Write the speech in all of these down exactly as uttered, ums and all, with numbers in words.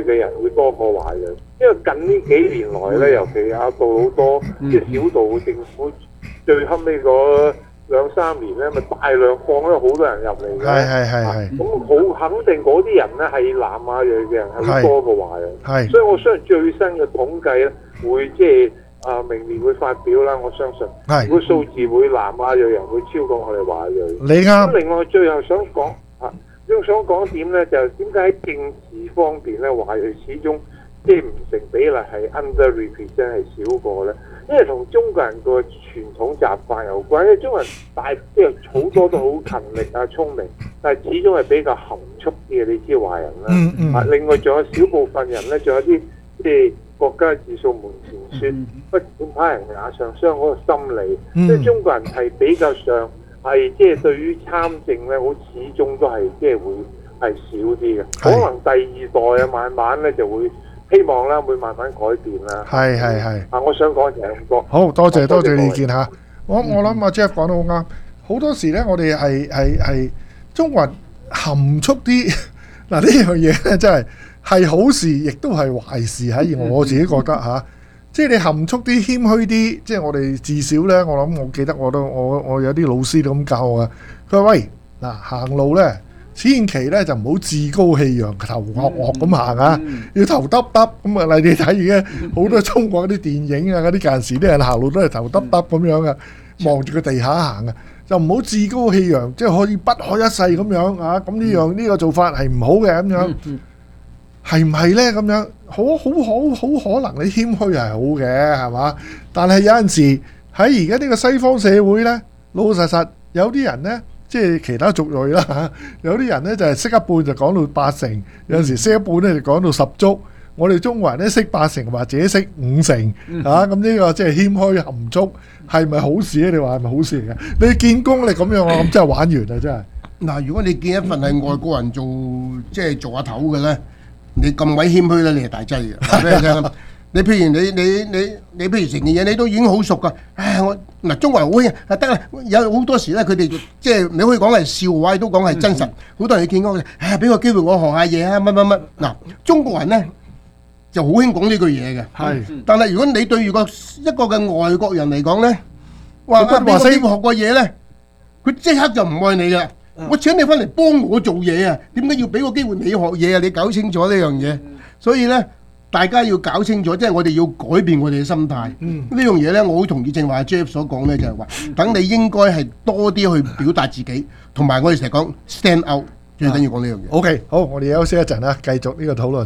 嘅人會多過華裔，因為近呢幾年來咧，尤其亞到好多即係小道政府最後尾嗰兩三年咧，咪大量放咗好多人入嚟嘅。 係係係係。 咁好肯定嗰啲人咧係南亞裔嘅人係會多過華裔。 係。 所以我相信最新嘅統計咧，會即係啊明年會發表啦。我相信。係。個數字會南亞裔人會超過我哋華裔。 你啱。咁另外最後想講啊，想想講點咧，就係點解喺政治方面咧，華裔始終即係唔成比例係 underrepresent 係少過咧？因為同中國人個傳統習慣有關，因為中國人大即係好多都好勤力啊、聰明，但係始終係比較含蓄啲嘅。你知華人啦，嗯嗯、啊，另外仲有少部分人咧，仲有啲即係國家自掃門前雪，不管他人瓦上霜嗰個心理，嗯、即係中國人係比較上係即係對於參政咧，好始終都係即係會係少啲嘅，可能第二代啊，慢慢咧就會。希望啦，會慢慢改變啦。係係係。啊，我想講就係咁多。好多謝多謝你意見嚇。我我諗阿 Jeff 講得好啱。好多時咧，我哋係係係中國人含蓄啲。嗱呢樣嘢咧，真係係好事，亦都係壞事嚇。而我自己覺得嚇，即係你含蓄啲、謙虛啲，即係我哋至少咧，我諗我記得我都我我有啲老師都咁教我嘅。佢話喂，嗱行路咧。千祈咧就唔好自高氣揚，頭惡惡咁行啊！嗯、要頭耷耷咁啊！例如你睇而家好多中國啲電影啊，嗰啲間時啲人行路都係頭耷耷咁樣啊，望住個地下行啊，就唔好自高氣揚，即係可以不可一世咁樣啊！咁呢樣呢個做法係唔好嘅咁樣，係唔係咧？咁樣好好好好可能你謙虛係好嘅，係嘛？但係有陣時喺而家呢個西方社會咧，老老實實有啲人咧。即係其他族裔啦嚇，有啲人咧就係識一半就講到八成，有陣時識一半咧就講到十足。我哋中國人咧識八成或者識五成嚇，咁呢個即係謙虛含蓄，係咪好事咧？你話係咪好事嚟嘅？你見功力咁樣，我諗真係玩完啦，真係。嗱，如果你見一份係外國人做，即係做下頭嘅咧，你咁鬼謙虛咧，你係大劑嘅。話俾你聽。你譬如你你你你譬如成件嘢你都已經好熟噶，唉我嗱中國人好興啊得啦，有好多時咧佢哋即係你可以講係笑話，都講係真實。好、嗯、多人見到唉俾個機會我學下嘢啊乜乜乜嗱，中國人咧就好興講呢句嘢嘅。係，但係如果你對住個一個嘅外國人嚟講咧，話俾個機會學過嘢咧，佢即刻就唔愛你噶。嗯、我請你翻嚟幫我做嘢啊，點解要俾個機會你學嘢啊？你搞清楚呢樣嘢，所以咧。大家要搞清楚，即係我哋要改變我哋嘅心態。嗯、呢樣嘢咧，我好同意正話 Jeff 所講咧，就係話等你應該係多啲去表達自己，同埋我哋成日講 stand out，最緊要講呢樣嘢。OK，好，我哋休息一陣啦，繼續呢個討論。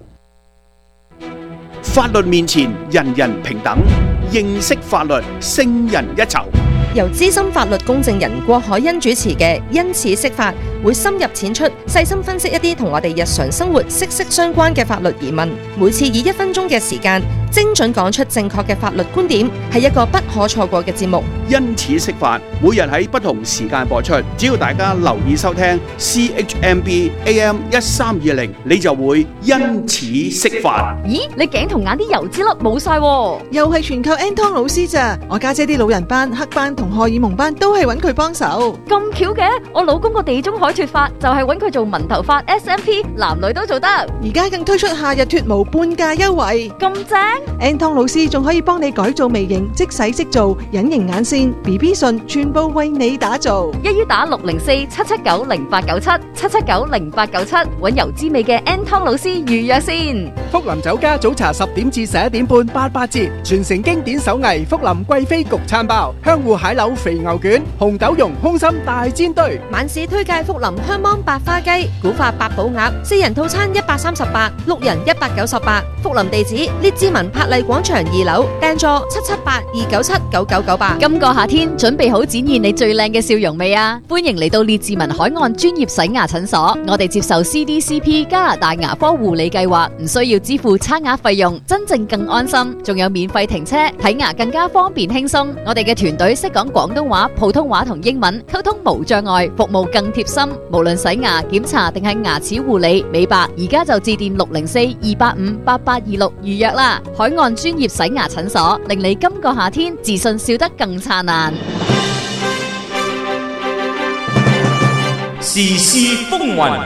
法律面前，人人平等，認識法律，勝人一籌。 由資深法律公證人郭海欣主持嘅《因此釋法》，會深入淺出，細心分析一啲同我哋日常生活息息相關嘅法律疑問。每次以一分鐘嘅時間，精準講出正確嘅法律觀點，係一個不可錯過嘅節目。 因此釋法，每日喺不同時間播出，只要大家留意收聽 C H M B A M 一三二零，你就會因此釋法。 咦，你頸同眼啲油脂粒冇晒喎， 又係全靠 Anton 老師咋？我家姐啲老人班、黑班同荷爾蒙班都係揾佢幫手。 咁巧嘅，我老公個地中海脫髮就係揾佢做紋頭髮 S M P， 男女都做得。 而家更推出夏日脫毛半價優惠， 咁正 ！Anton 老師仲可以幫你改造微型，即洗即做，隱形眼線、B B 唇，全部為你打造。 一於打六零四七七九零八九七七七九零八九七，揾油滋味嘅 Anton 老師預約先。 福林酒家早茶十點至十一點半八八折，傳承經典手藝福林貴妃焗餐包、香芋蟹柳肥牛卷、紅豆蓉空心大煎堆。 晚市推介福林香芒白花雞、古法八寶鴨，四人套餐一百三十八，六人一百九十八。福林地址：列治文柏麗廣場二樓，訂座七七八二九七九九九八。 今個夏天準備好展現你最靚嘅笑容未啊？歡迎嚟到列治文海岸專業洗牙診所，我哋接受 C D C P 加拿大牙科護理計劃，唔需要支付差額費用，真正更安心，仲有免費停車，睇牙更加方便輕鬆。我哋嘅團隊識講廣東話、普通話同英文，溝通無障礙，服務更貼心。無論洗牙、檢查定係牙齒護理、美白，而家就致電六零四二八五八八二六預約啦！海岸專業洗牙診所，令你今個夏天自信笑得更燦爛。 時事風雲，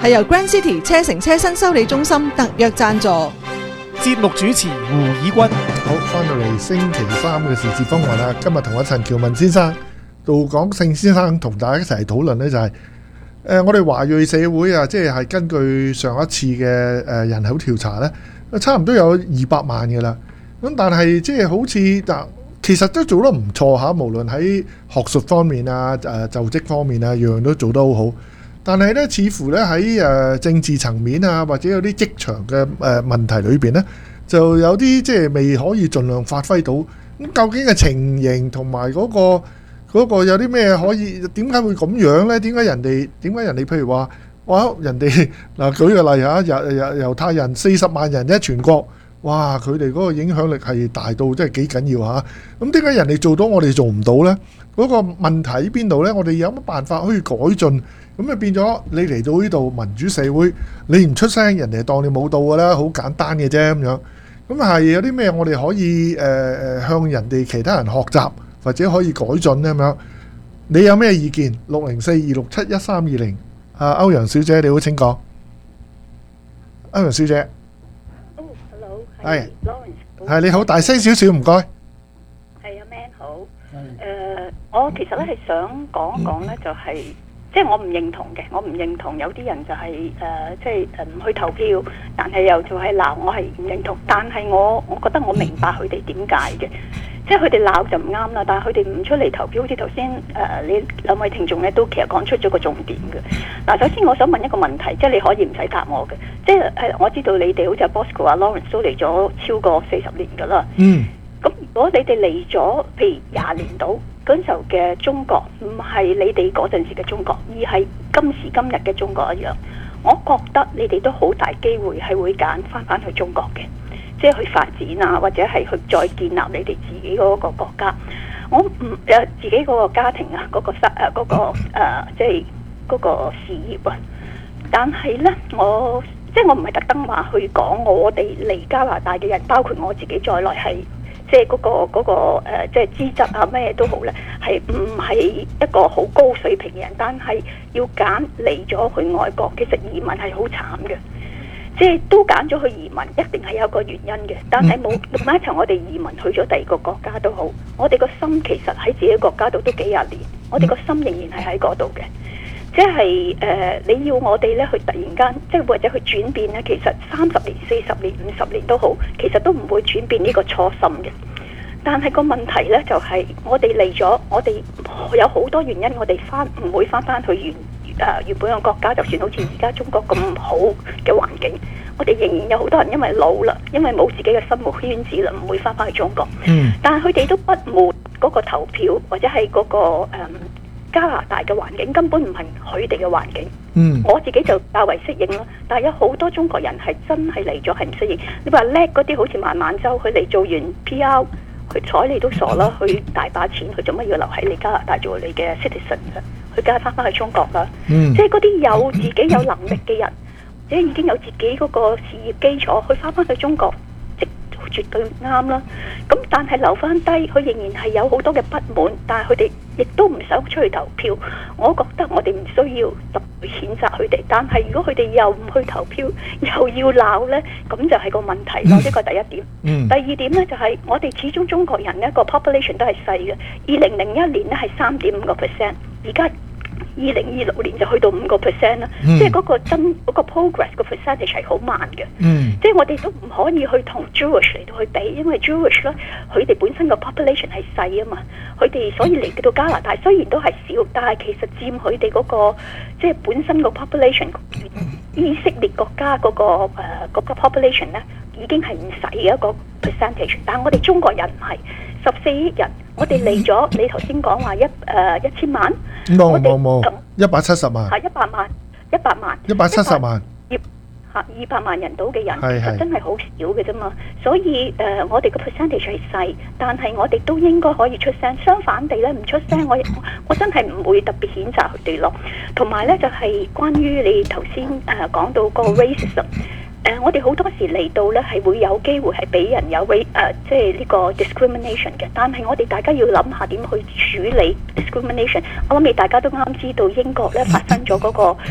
係由 Grand City 車城車身修理中心特約贊助。 節目主持胡以軍。 好，翻到嚟星期三嘅時事風雲啦。今日同阿陳喬文先生、杜廣勝先生同大家一齊討論呢，就係、是、誒、呃、我哋華裔社會啊，即係係根據上一次嘅誒、呃、人口調查呢，差唔多有二百萬嘅啦。咁但係即係好似嗱，其實都做得唔錯嚇，無論喺學術方面啊、誒、呃、就職方面啊，樣樣都做得好好。但係咧，似乎咧喺誒政治層面啊，或者有啲職場嘅誒問題裏邊咧，就有啲即係未可以盡量發揮到。咁究竟嘅情形同埋嗰個嗰個有啲咩可以？點解會咁樣咧？點解人哋點解人哋譬如話，哇！人哋嗱舉個例嚇，猶猶猶太人四十萬人啫，全國，哇！佢哋嗰個影響力係大到即係幾緊要嚇。咁點解人哋做到我哋做唔到咧？嗰個問題喺邊度咧？我哋有乜辦法可以改進？咁就變咗你嚟到呢度民主社會，你唔出聲，人哋當你冇到㗎啦，好簡單嘅啫咁樣。咁係有啲咩我哋可以誒誒、呃、向人哋其他人學習，或者可以改進咧咁樣？你有咩意見？六零四二六七一三二零，啊歐陽小姐你好，請講。歐陽小姐。 哦 ，hello， 係 Lawrence。 係你好，大聲少少唔該。 係啊 ，Man 好。誒，我其實咧係想講一講咧，就係。即係我唔認同嘅，我唔認同有啲人就係、是、誒、呃，即係誒唔去投票，但係又就係鬧，我係唔認同。但係我我覺得我明白佢哋點解嘅，即係佢哋鬧就唔啱啦。但係佢哋唔出嚟投票，好似頭先誒你兩位聽眾咧都其實講出咗個重點嘅。嗱，首先我想問一個問題，即係你可以唔使答我嘅，即係誒我知道你哋好似阿 Bosco 啊 Lawrence 都嚟咗超過四十年㗎啦。嗯。咁如果你哋嚟咗，譬如廿年到。嗰陣時候嘅中國唔係你哋嗰陣時嘅中國，而係今時今日嘅中國一樣。我覺得你哋都好大機會係會揀翻返去中國嘅，即係去發展啊，或者係去再建立你哋自己嗰個國家。我唔誒自己嗰個家庭啊，嗰、嗰個失誒嗰個誒即係嗰個事業啊。但係呢，我即係我唔係特登話去講我哋嚟加拿大嘅人，包括我自己在內係。即係嗰個嗰個誒，即係資質啊，咩都好咧，係唔係一個好高水平嘅人？但係要揀嚟咗去外國，其實移民係好慘嘅。即係都揀咗去移民，一定係有個原因嘅。但係冇同埋一齊，我哋移民去咗第二個國家都好，我哋個心其實喺自己國家度都幾廿年，我哋個心仍然係喺嗰度嘅。即係誒、呃，你要我哋咧去突然間，即係或者去轉變咧，其實三十年、四十年、五十年都好，其實都唔會轉變呢個初心嘅。但係個問題咧就係、是，我哋嚟咗，我哋有好多原因，我哋翻唔會翻翻去原誒、呃、原本嘅國家，就算好似而家中國咁好嘅環境，我哋仍然有好多人因為老啦，因為冇自己嘅生活圈子啦，唔會翻翻去中國。嗯。但係佢哋都不滿嗰個投票或者係嗰、那個誒。嗯加拿大嘅環境根本唔係佢哋嘅環境，嗯，我自己就較為適應啦。但係有好多中國人係真係嚟咗係唔適應。你話叻嗰啲好似孟晚舟，佢嚟做完 P R，佢睬你都傻啦。佢大把錢，佢做乜要留喺你加拿大做你嘅 citizen 啊？佢梗係翻返去中國啦。嗯，即係嗰啲有自己有能力嘅人，或者已經有自己嗰個事業基礎，佢翻返去中國，即絕對啱啦。咁但係留翻低，佢仍然係有好多嘅不滿，但係佢哋亦都唔想出去投票。我覺得我哋唔需要特別譴責佢哋，但係如果佢哋又唔去投票，又要鬧呢，咁就係個問題咯。呢個第一點。嗯、第二點呢，就係、是、我哋始終中國人呢個 population 都係細嘅。二零零一年呢係三點五個 percent，而家二零二六年就去到五個 percent 啦。嗯、即係嗰個增嗰、嗰個 progress 個 percentage 係好慢嘅。嗯、即係我哋都唔可以去同 Jewish 嚟到去比，因為 Jewish 咧佢哋本身個 population 係細啊嘛。佢哋所以嚟到加拿大雖然都係少，但係其實佔佢哋嗰個即係本身個 population 以色列國家嗰、嗰個誒、呃嗰個 population 咧已經係唔細嘅一個 percentage。但係我哋中國人唔係十四億人，我哋嚟咗，你頭先講話一誒、呃、一千萬， 冇冇冇一百七十萬， 係一百萬，一百萬， 一百七十萬。 嚇二百萬人到嘅人，其實真係好少嘅啫嘛。所以誒、呃，我哋個 percentage 係細，但係我哋都應該可以出聲。相反地咧，唔出聲，我我真係唔會特別譴責佢哋咯。同埋咧，就係、是、關於你頭先誒講到個 racism，誒、呃、我哋好多時嚟到咧係會有機會係俾人有 race 誒，即係呢個 discrimination 嘅。但係我哋大家要諗下點去處理 discrimination。我諗你大家都啱知道英國咧發生咗嗰、那個事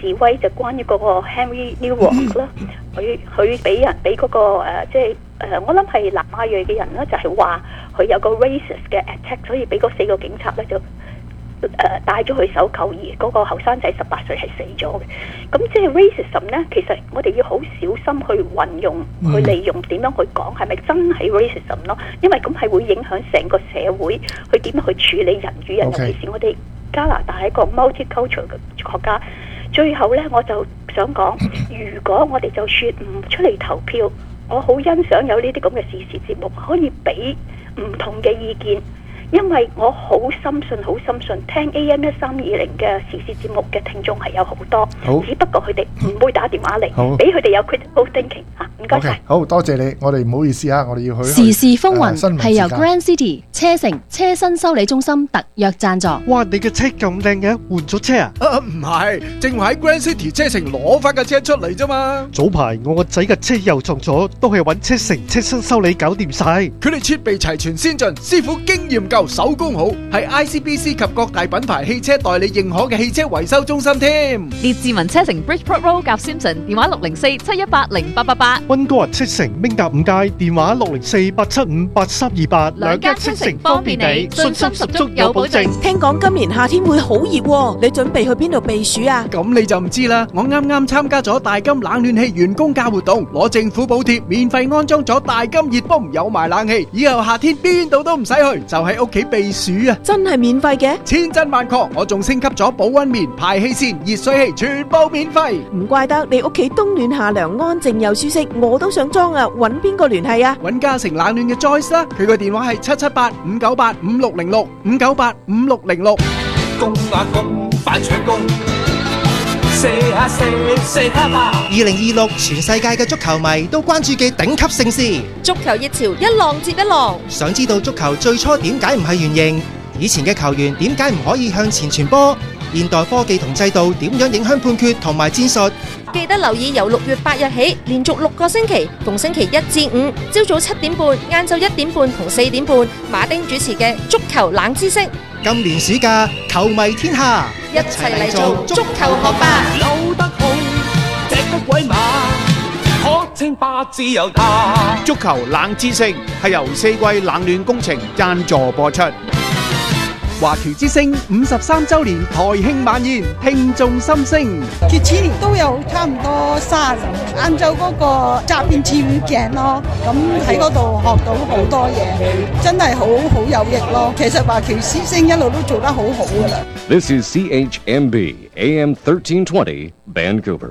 示威，就關於嗰個 Henry Newrock 啦，佢佢俾人俾嗰個誒即係誒我諗係南亞裔嘅人啦，就係話佢有個 racist 嘅 attack，所以俾嗰四個警察咧就。誒帶咗佢手扣，而嗰個後生仔十八歲係死咗嘅。咁即係 racism 咧，其實我哋要好小心去運用、嗯、去利用點樣去講，係咪真係 racism 咯？因為咁係會影響成個社會去點樣去處理人與人， Okay. 尤其是我哋加拿大係一個 multicultural 嘅國家。最後咧，我就想講，如果我哋就算唔出嚟投票，我好欣賞有呢啲咁嘅時事節目，可以俾唔同嘅意見。因為我好深信，好深信聽 A M 一三二零嘅時事節目嘅聽眾係有好多， 好只不過佢哋唔會打電話嚟， 好俾佢哋有 critical thinking 嚇。唔該晒。 OK，好多謝你，我哋唔好意思啊，我哋要去時事風雲誒係由 Grand City 車城車身修理中心特約贊助。 哇！你嘅車咁靚嘅，換咗車啊？ 啊，唔係，正話喺 Grand City 車城攞翻架車出嚟啫嘛。 早排我個仔嘅車又撞咗，都係揾車城車身修理搞掂晒。 佢哋設備齊全先進，師傅經驗夠，手工好，係 I C B C 及各大品牌汽車代理認可嘅汽車維修中心添。 列治文車城 Bridgeport Road 夾 Simpson， 電話六零四七一八零八八八。 溫哥華車城明達五街，電話六零四八七五八三二八。 兩間車城方便你，信心十足有保證。 聽講今年夏天會好熱喎，你準備去邊度避暑啊？ 咁你就唔知啦，我啱啱參加咗大金冷暖氣員工價活動，攞政府補貼，免費安裝咗大金熱泵，有埋冷氣，以後夏天邊度都唔使去，就喺屋企避暑啊！ 真係免費嘅？ 千真萬確，我仲升級咗保溫棉、排氣扇、熱水器，全部免費。 唔怪得你屋企冬暖夏涼，安靜又舒適，我都想裝啊！揾邊個聯繫啊？ 揾嘉誠冷暖嘅 Joyce 啦，佢個電話係七七八五九八五六零六五九八五六零六。 公啊公，快搶工！射下射，射下吧！ 二零二六全世界嘅足球迷都關注嘅頂級盛事， 足球熱潮一浪接一浪。 想知道足球最初點解唔係圓形？以前嘅球員點解唔可以向前傳波？現代科技同制度點樣影響判決同埋戰術？ 記得留意由六月八日起，連續六個星期，逢星期一至五，朝早七點半、晏晝一點半同四點半，馬丁主持嘅足球冷知識。 今年暑假，球迷天下， 一齊嚟做足球學霸。 扭得好，踢得鬼馬，可稱霸自由他。 足球冷知識係由四季冷暖工程贊助播出。 華僑之聲五十三週年台慶晚宴，聽眾心聲。 佢次年都有差唔多卅人，晏晝嗰個側邊跳鏡咯，咁喺嗰度學到好多嘢，真係好好有益咯。其實華僑之聲一路都做得好好噶啦。 This is C H M B A M thirteen twenty Vancouver。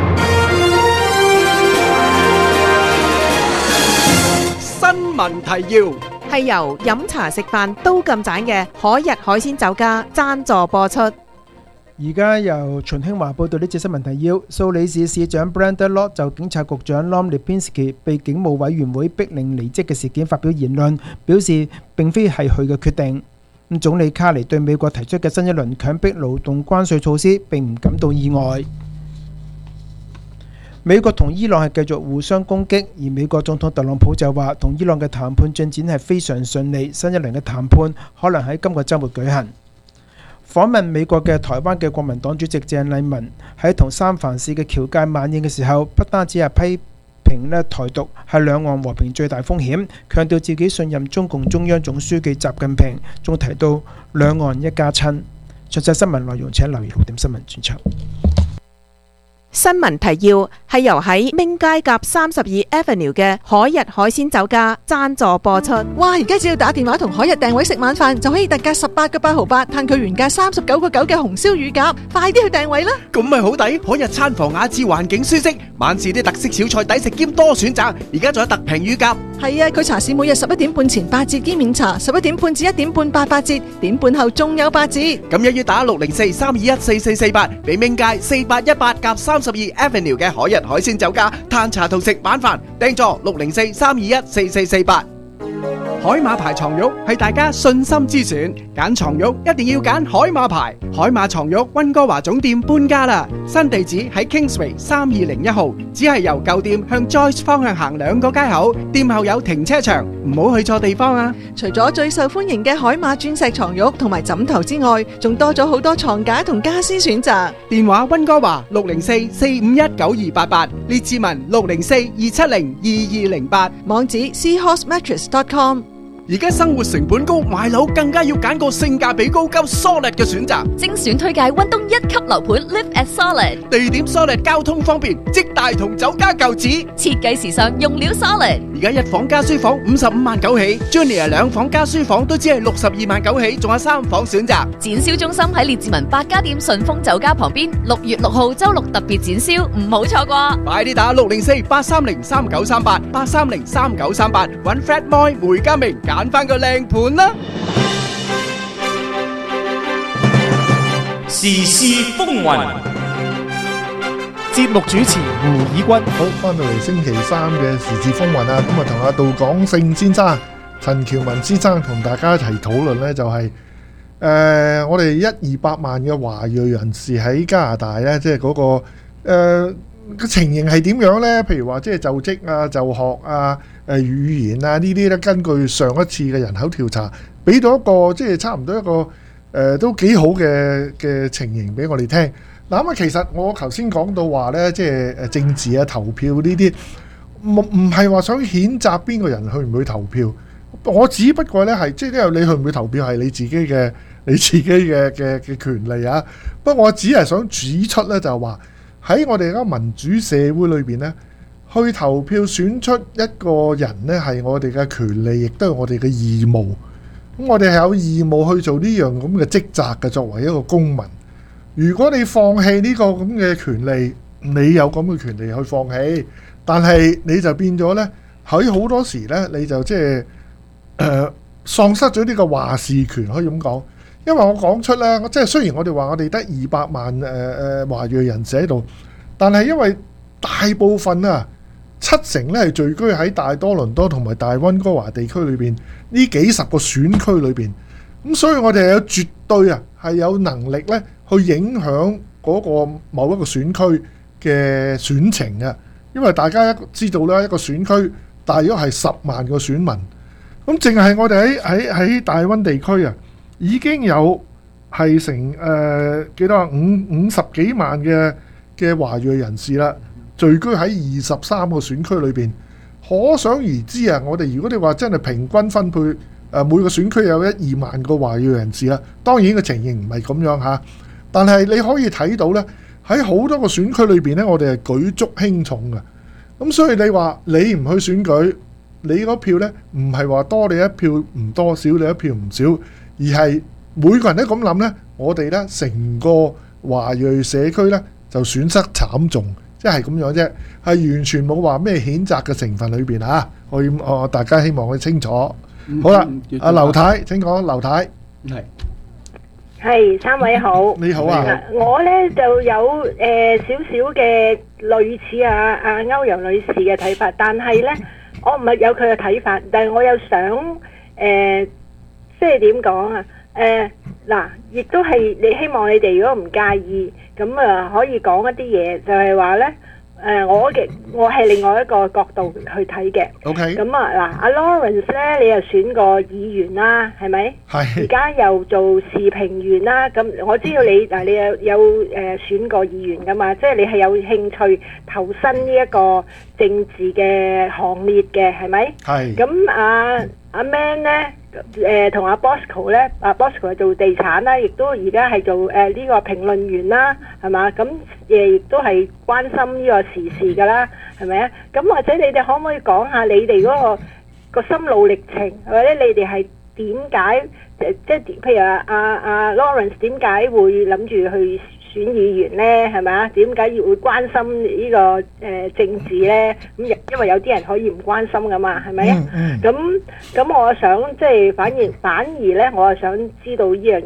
新聞提要。 係由飲茶食飯都咁盞嘅海逸海鮮酒家贊助播出。 而家由秦興華報道呢節新聞提要。蘇黎世市長 Brenda Lott 就警察局長 Lom Lipinski 被警務委員會逼令離職嘅事件發表言論，表示並非係佢嘅決定。咁總理卡尼對美國提出嘅新一輪強迫勞動關稅措施並唔感到意外。美國同伊朗係繼續互相攻擊，而美國總統特朗普就話同伊朗嘅談判進展係非常順利，新一輪嘅談判可能喺今個週末舉行。訪問美國嘅台灣嘅國民黨主席鄭麗文喺同三藩市嘅僑界晚宴嘅時候，不單止係批評咧台獨係兩岸和平最大風險，強調自己信任中共中央總書記習近平，仲提到兩岸一家親。詳細新聞內容請留意六點新聞專輯。 新聞提要係由喺明街夾三十二 Avenue 嘅海逸海鮮酒家贊助播出。 哇！而家只要打電話同海逸訂位食晚飯，就可以特價十八個八毫八，嘆佢原價三十九個九嘅紅燒乳鴿，快啲去訂位啦！ 咁咪好抵，海逸餐房雅致，環境舒適，晚市啲特色小菜抵食兼多選擇，而家仲有特平乳鴿。 係啊，佢茶市每日十一點半前八折兼免茶，十一點半至一點半八八折，點半後仲有八折。 咁一於打六零四三二一四四四八，俾明街四八一八夾三十二 Avenue 嘅海逸海鮮酒家嘆茶同食晚飯，訂座六零四三二一四四四八。 海馬牌床褥係大家信心之選，揀床褥一定要揀海馬牌。海馬床褥溫哥華總店搬家啦，新地址喺 Kingsway 三二零一號，只係由舊店向 Joyce 方向行兩個街口，店後有停車場，唔好去錯地方啊！ 除咗最受歡迎嘅海馬鑽石床褥同埋枕頭之外，仲多咗好多床架同家私選擇。 電話溫哥華六零四四五一九二八八，列志文六零四二七零二二零八， 網址 seahorse mattress dot com。 而家生活成本高，買樓更加要揀個性價比高、夠 solid 嘅選擇。 精選推介溫東一級樓盤 Live at Solid， 地點 solid， 交通方便，即大同酒家舊址， 設計時尚，用料 solid。 而家一房加書房五十五萬九起 ，Junior 兩房加書房都只係六十二萬九起，仲有三房選擇。 展銷中心喺列治文百家店順豐酒家旁邊，六月六號周六特別展銷，唔好錯過。 快啲打六零四八三零三九三八八三零三九三八，揾 Fred Moy 梅家明揀翻個靚盤啦！ 時事風雲， 節目主持胡以軍。 好，翻到嚟星期三嘅時事風雲啊，咁啊同阿杜廣勝先生、陳喬文先生同大家一齊討論呢，就係、是、誒、呃、我哋一二百萬嘅華裔人士喺加拿大呢，即係嗰個誒、呃、情形係點樣呢？譬如話即係就職啊、就學啊、誒語言啊呢啲咧，根據上一次嘅人口調查，俾到一個即係差唔多一個誒、呃、都幾好嘅嘅情形俾我哋聽。嗱咁啊，其實我頭先講到話呢，即係誒政治啊、投票呢啲，唔唔係話想譴責邊個人去唔去投票。我只不過呢係即係因為你去唔去投票係你自己嘅你自己嘅嘅嘅權利啊。不過我只係想指出呢，就係話喺我哋而家民主社會裏邊呢，去投票選出一個人呢係我哋嘅權利，亦都係我哋嘅義務。咁我哋係有義務去做呢樣咁嘅職責嘅，作為一個公民。如果你放棄呢個咁嘅權利，你有咁嘅權利去放棄，但係你就變咗呢，喺好多時呢，你就即係誒喪失咗呢個話事權，可以咁講。因為我講出咧，即係雖然我哋話我哋得二百萬誒誒、呃、華裔人士喺度，但係因為大部分啊七成咧係聚居喺大多倫多同埋大溫哥華地區裏邊呢幾十個選區裏邊，咁所以我哋係有絕對啊係有能力咧去影響嗰個某一個選區嘅選情嘅，因為大家知道啦，一個選區大約係十萬個選民，咁淨係我哋喺喺喺大溫地區啊，已經有係成誒、呃、幾多啊五五十幾萬嘅嘅華裔人士啦，聚居喺二十三個選區裏邊，可想而知啊！我哋如果你話真係平均分配誒、呃、每個選區有一二萬個華裔人士啦，當然個情形唔係咁樣嚇，但係你可以睇到呢，喺好多個選區裏邊呢，我哋係舉足輕重嘅。咁所以你話你唔去選舉，你嗰票呢唔係話多你一票唔多，少你一票唔少，而係每個人都咁諗呢，我哋呢成個華裔社區呢就損失慘重，即係咁樣啫，係完全冇話咩譴責嘅成分裏邊啊！我要我大家希望佢清楚。 嗯、 好啦，阿劉太，請講，劉太。 係。 係，三位好。 你好啊。 我呢就有誒少少嘅類似啊阿歐陽女士嘅睇法，但係呢我唔係有佢嘅睇法，但係我又想誒。呃即係點講啊？誒嗱，亦都係你希望你哋如果唔介意，咁啊可以講一啲嘢，就係話咧誒，我嘅我係另外一個角度去睇嘅。 OK。 咁啊嗱，阿 Lawrence 咧，你又選過議員啦，係咪？係。而家又做時評員啦，咁我知道你嗱，你有有誒選過議員噶嘛？即係你係有興趣投身呢一個政治嘅行列嘅，係咪？係。咁啊阿 Man 咧？誒同阿 Bosco 咧，阿 Bosco 係做地產啦，亦都而家係做誒呢、呃這個評論員啦，係嘛？咁誒亦都係關心呢個時事㗎啦，係咪啊？咁或者你哋可唔可以講下你哋嗰、那個個心路歷程，或者你哋係點解誒即係譬如啊阿阿 Lawrence 點解會諗住去選議員咧，係咪啊？點解要會關心呢、這個誒、呃、政治咧？咁因為有啲人可以唔關心噶嘛，係咪啊？咁咁、嗯嗯、我想即係反而反而咧，我係想知道呢樣嘢。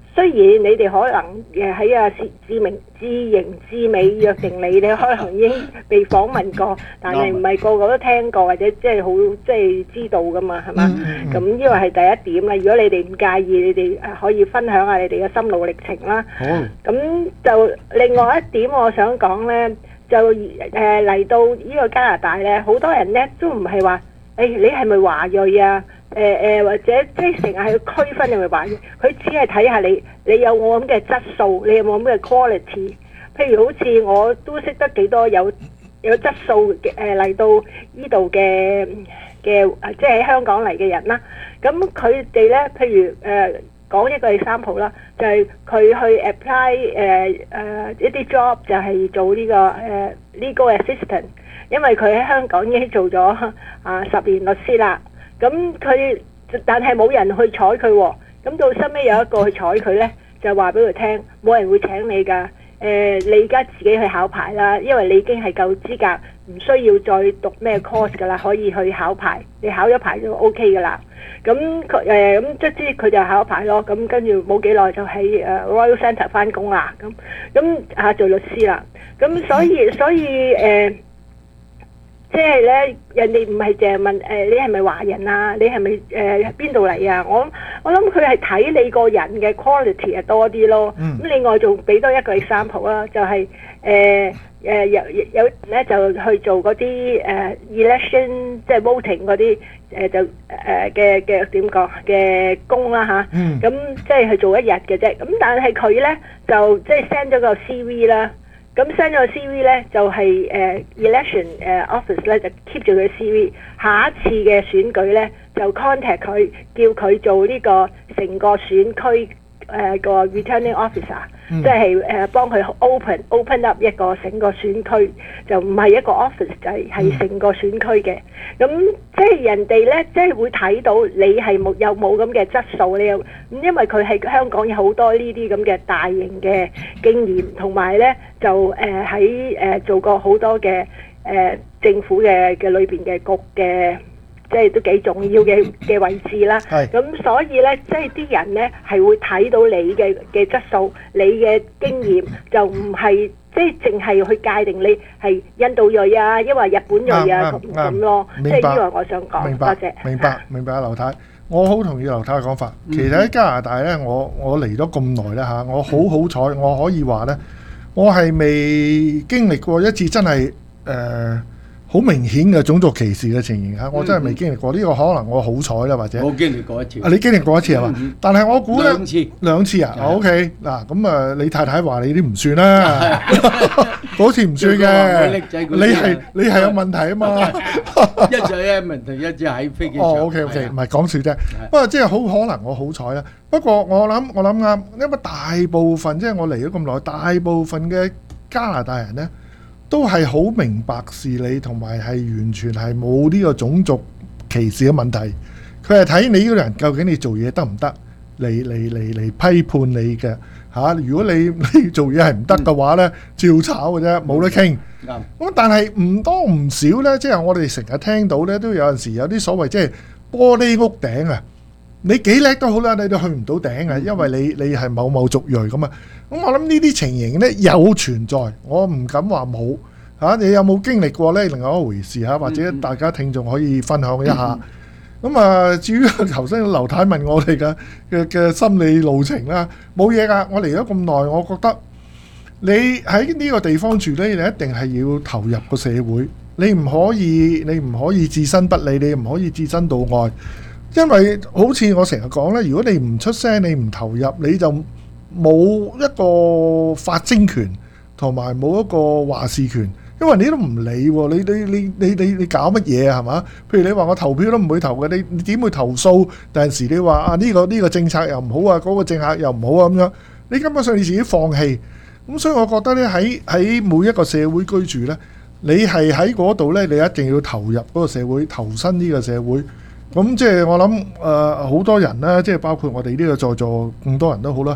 雖然你哋可能誒喺啊自明自營自美約定你，你可能已經被訪問過，但係唔係個個都聽過或者即係好即係知道噶嘛，係嘛？咁呢個係第一點啦。如果你哋唔介意，你哋誒可以分享下你哋嘅心路歷程啦。好。咁就另外一點，我想講咧，就誒嚟到呢個加拿大咧，好多人咧都唔係話誒你係咪華裔啊？誒誒、呃、或者即係成日去區分你咪話，佢只係睇下你你有冇咁嘅質素，你有冇咁嘅 quality。譬如好似我都識得幾多有有質素嘅誒嚟到呢度嘅嘅即係喺香港嚟嘅人啦。咁佢哋咧，譬如誒、呃、講一個 example 啦，就係、是、佢去 apply 誒、呃、誒、呃、一啲 job 就係做呢、這個誒、呃、legal assistant，因為佢喺香港已經做咗啊十年律師啦。咁佢但係冇人去採佢喎，咁到收尾有一個去採佢呢，就話俾佢聽，冇人會請你㗎。誒、呃，你而家自己去考牌啦，因為你已經係夠資格，唔需要再讀咩 course 㗎啦，可以去考牌。你考咗牌就 OK 㗎啦。咁佢誒咁即係佢就考牌咯。咁跟住冇幾耐就喺誒 Royal Centre 翻工啦。咁咁啊做律師啦。咁所以所以誒。呃即係咧，人哋唔係淨係問誒、呃，你係咪華人啊？你係咪誒邊度嚟啊？我我諗佢係睇你個人嘅 quality 係多啲咯。咁、嗯、另外仲俾多一個 example 啦，就係誒誒有有人咧就去做嗰啲誒 election 即係 voting 嗰啲誒就誒嘅嘅點講嘅工啦吓，咁即係去做一日嘅啫。咁但係佢咧就即係 send 咗個 C V 啦。咁 send 咗個 C V 咧，就係、是、誒、uh, election 誒、uh, office 咧就 keep 住佢 C V， 下一次嘅選舉咧就 contact 佢，叫佢做呢個成個選區誒個 returning officer，、嗯、即係誒幫佢 open open up 一個成個選區，就唔係一個 office， 就係係成個選區嘅。咁、嗯、即係人哋咧，即係會睇到你係冇有冇咁嘅質素，你有咁，因為佢喺香港有好多呢啲咁嘅大型嘅經驗，同埋咧就誒喺誒做過好多嘅誒、呃、政府嘅嘅裏邊嘅局嘅。即係都幾重要嘅嘅位置啦，咁所以咧，即係啲人咧係會睇到你嘅嘅質素，你嘅經驗就唔係即係淨係去界定你係印度裔啊，抑或日本裔啊咁咁咯。即係呢個我想講，多謝。 明白，明白啊，劉太，我好同意劉太嘅講法。其實喺加拿大咧，我我嚟咗咁耐啦嚇，我好好彩，我可以話咧，我係未經歷過一次真係誒。好明顯嘅種族歧視嘅情形嚇，我真係未經歷過。呢、嗯、個可能我好彩啦，或者我經歷過一次。 啊，你經歷過一次係嘛？嗯、但係我估咧兩次，兩次啊。O K 嗱，咁啊，你太太話你啲唔算啦，嗰次唔算嘅。你係你係有問題啊嘛？ 一就係問題，一隻喺飛機場。 哦，O K O K，唔係講笑啫。不過即係好可能我好彩啦。不過我諗我諗啱，因為大部分即係、就是、我嚟咗咁耐，大部分嘅加拿大人咧。都係好明白事理，同埋係完全係冇呢個種族歧視嘅問題。佢係睇你呢個人究竟你做嘢得唔得，嚟嚟嚟嚟批判你嘅嚇、啊。如果你你做嘢係唔得嘅話呢，照炒嘅啫，冇得傾。咁、嗯、但係唔多唔少呢，即係我哋成日聽到呢，都有陣時有啲所謂即係玻璃屋頂啊。你幾叻都好啦，你都去唔到頂啊，因為你你係某某族裔咁啊。咁我諗呢啲情形呢有存在，我唔敢話冇嚇。你有冇經歷過呢？另外一回事嚇，或者大家聽眾可以分享一下。咁啊，至於頭先劉太問我哋嘅嘅嘅心理路程啦，冇嘢噶。我嚟咗咁耐，我覺得你喺呢個地方住呢，你一定係要投入個社會。你唔可以，你唔可以置身不理，你唔可以置身度外。因為好似我成日講呢，如果你唔出聲，你唔投入，你就冇一個發聲權，同埋冇一個話事權。因為你都唔理喎，你你你你你你搞乜嘢啊？係嘛？譬如你話我投票都唔會投嘅，你你點會投訴？但係時你話啊呢個呢個政策又唔好啊，嗰個政策又唔好啊咁樣，你根本上你自己放棄。咁所以我覺得呢，喺喺每一個社會居住呢，你係喺嗰度呢，你一定要投入嗰個社會，投身呢個社會。咁即係我諗誒好多人啦，即係包括我哋呢個在座咁多人都好啦，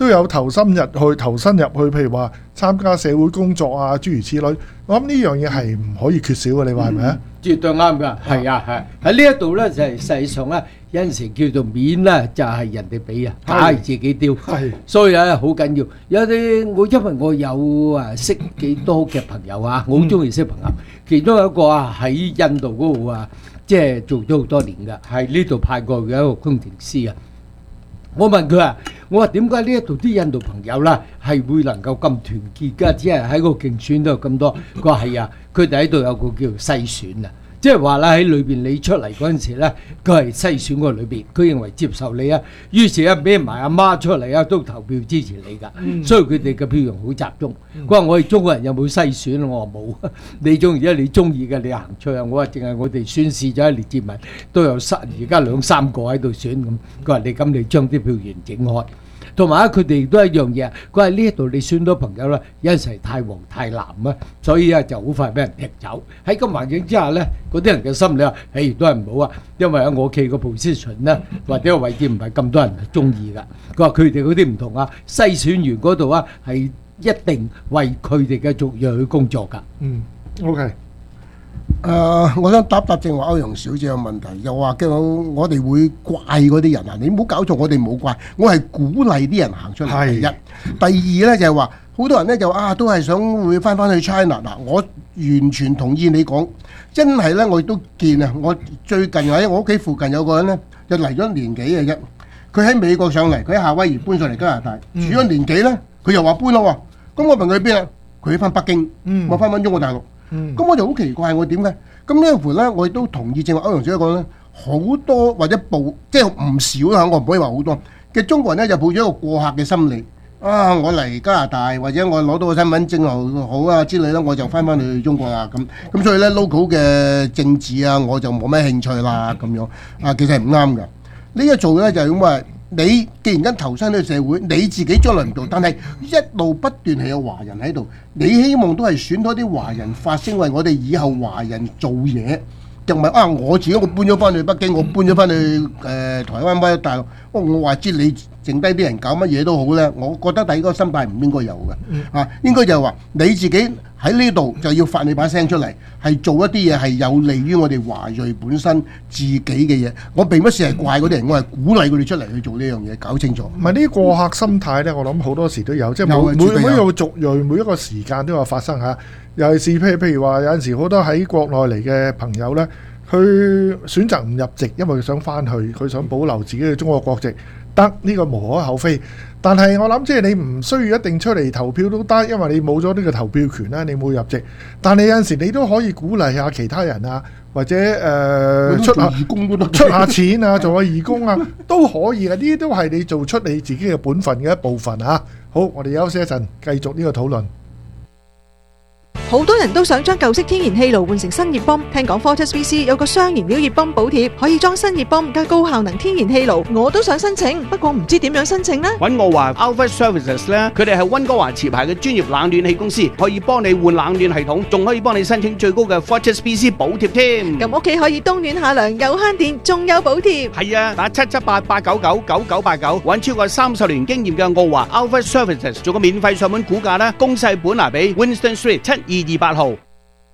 都有投身入去，投身入去，譬如話參加社會工作啊，諸如此類。我諗呢樣嘢係唔可以缺少嘅，你話係咪啊？ 絕對啱㗎，係啊係。喺呢一度咧就係實際上咧有陣時叫做面咧就係人哋俾啊，假係自己丟。係，所以咧好緊要。有啲我因為我有啊識幾多嘅朋友啊，我好中意識朋友。其中有一個啊喺印度嗰度啊，即係做咗好多年㗎，係呢度派過嘅一個工程師啊。我問佢啊，我話點解呢一度啲印度朋友啦係會能夠咁團結㗎？只係喺個競選都有咁多。佢話係啊，佢哋喺度有個叫做篩選啊，即係話啦喺裏邊你出嚟嗰陣時咧，佢係篩選嗰裏邊，佢認為接受你啊，於是啊孭埋阿媽出嚟啊都投票支持你㗎，嗯、所以佢哋嘅票用好集中。佢話、嗯、我哋中國人有冇篩選？我話冇，你中意啊，你中意嘅你行出去。我話淨係我哋宣示咗喺列治文都有三而家兩三個喺度選咁。佢話你咁你將啲票源整開。同埋佢哋都一樣嘢。佢話呢一度你選到朋友啦，有陣時太黃太藍啊，所以啊就好快俾人踢走。喺咁環境之下咧，嗰啲人嘅心理啊，誒都係唔好啊，因為喺我企個 position 咧，或者個位置唔係咁多人中意噶。佢話佢哋嗰啲唔同啊，篩選員嗰度啊係一定為佢哋嘅族裔去工作噶。 嗯 ，OK。 誒、呃，我想答答正話歐陽小姐嘅問題，又話嘅我哋會怪嗰啲人啊！你唔好搞錯，我哋冇怪，我係鼓勵啲人行出嚟。第一，第二呢就係話，好多人呢就啊，都係想會翻翻去 China 嗱，我完全同意你講，真係呢，我亦都見啊！我最近喺我屋企附近有個人呢，就嚟咗年幾嘅啫，佢喺美國上嚟，佢喺夏威夷搬上嚟加拿大，住咗年幾呢，佢又話搬咯喎，咁我問佢邊啊？佢翻北京，嗯、我翻返中國大陸。咁、嗯、我就好奇怪，我點解？咁呢乎咧，我亦都同意正話歐陽小姐講咧，好多或者部即係唔少啦，我唔可以話好多嘅中國人咧，就抱咗一個過客嘅心理。啊，我嚟加拿大或者我攞到個身份證又好啊之類啦，我就翻返去中國啦咁。咁所以咧 local 嘅政治啊，我就冇咩興趣啦咁樣。啊，其實係唔啱㗎。呢一做咧就係咁話。你既然間投身呢個社會，你自己將來唔做，但係一路不斷係有華人喺度，你希望都係選多啲華人發聲，為我哋以後華人做嘢，就唔係啊！我自己我搬咗翻去北京，我搬咗翻去誒、呃、台灣翻去大陸，我我話知你剩低啲人搞乜嘢都好咧，我覺得第一個心態唔應該有嘅，啊，應該就係話你自己喺呢度就要發你把聲出嚟，係做一啲嘢係有利於我哋華裔本身自己嘅嘢。我並不是係怪嗰啲人，我係鼓勵佢哋出嚟去做呢樣嘢，搞清楚。 唔係呢啲過客心態咧，我諗好多時都有，即係每每每一個族裔每一個時間都有發生嚇。尤其是譬如譬如話有陣時好多喺國內嚟嘅朋友咧，佢選擇唔入籍，因為佢想翻去，佢想保留自己嘅中國國籍。得呢個無可厚非，但係我諗即係你唔需要一定出嚟投票都得，因為你冇咗呢個投票權啦，你冇入籍。但係有陣時你都可以鼓勵下其他人啊，或者誒、呃、出下義工都得，出下錢啊，做下義工啊都可以嘅。呢啲都係你做出你自己嘅本分嘅一部分啊。好，我哋休息一陣，繼續呢個討論。 好多人都想將舊式天然氣爐換成新熱泵，聽講 Fortis B C 有個雙燃料熱泵補貼，可以裝新熱泵加高效能天然氣爐，我都想申請，不過唔知點樣申請呢？ 揾我話 Alpha Services 咧，佢哋係溫哥華持牌嘅專業冷暖氣公司，可以幫你換冷暖系統，仲可以幫你申請最高嘅 Fortis B C 補貼添。 咁屋企可以冬暖夏涼，又慳電，仲有補貼。 係啊，打七七八八九九九九八九，揾超過三十年經驗嘅澳華 Alpha Services 做個免費上門估價啦，公細本拿比 Winston Street 七二二八號。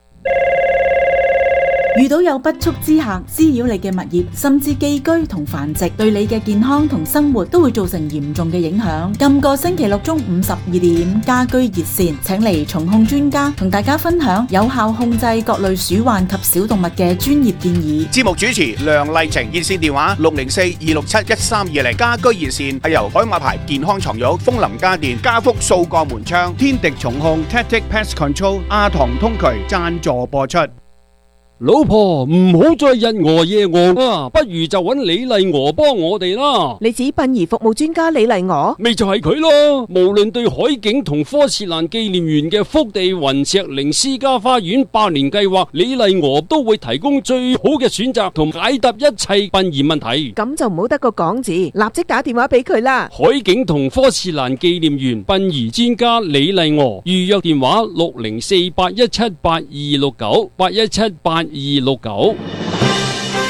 遇到有不速之客滋擾你嘅物業，甚至寄居同繁殖，對你嘅健康同生活都會造成嚴重嘅影響。今個星期六中午十二點，家居熱線請嚟蟲控專家同大家分享有效控制各類鼠患及小動物嘅專業建議。 節目主持梁麗晴，熱線電話六零四二六七一三二零。家居熱線係由海馬牌健康床褥、風林家電、家福數個門窗、天敵蟲控、Tactic Pest Control、阿唐通渠贊助播出。 老婆唔好再日餓夜餓啊，不如就揾李麗娥幫我哋啦。 你指殯儀服務專家李麗娥？ 咪就係佢咯。無論對海景同科切蘭紀念園嘅福地雲石靈私家花園百年計劃，李麗娥都會提供最好嘅選擇同解答一切殯儀問題。 咁就唔好得個講字，立即打電話俾佢啦。 海景同科切蘭紀念園殯儀專家李麗娥，預約電話六零四八一七八二六九八一七八二六九。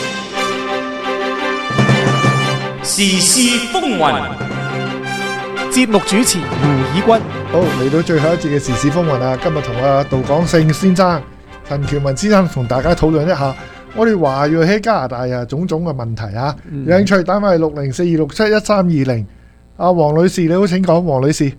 時事風雲， 節目主持胡以軍。 好，嚟到最後一節嘅時事風雲啊！今日同阿杜廣勝先生、陳喬文先生同大家討論一下我哋華裔喺加拿大啊種種嘅問題啊。 嗯、 有興趣打返係六零四二六七一三二零。阿黃女士你好，請講，黃女士。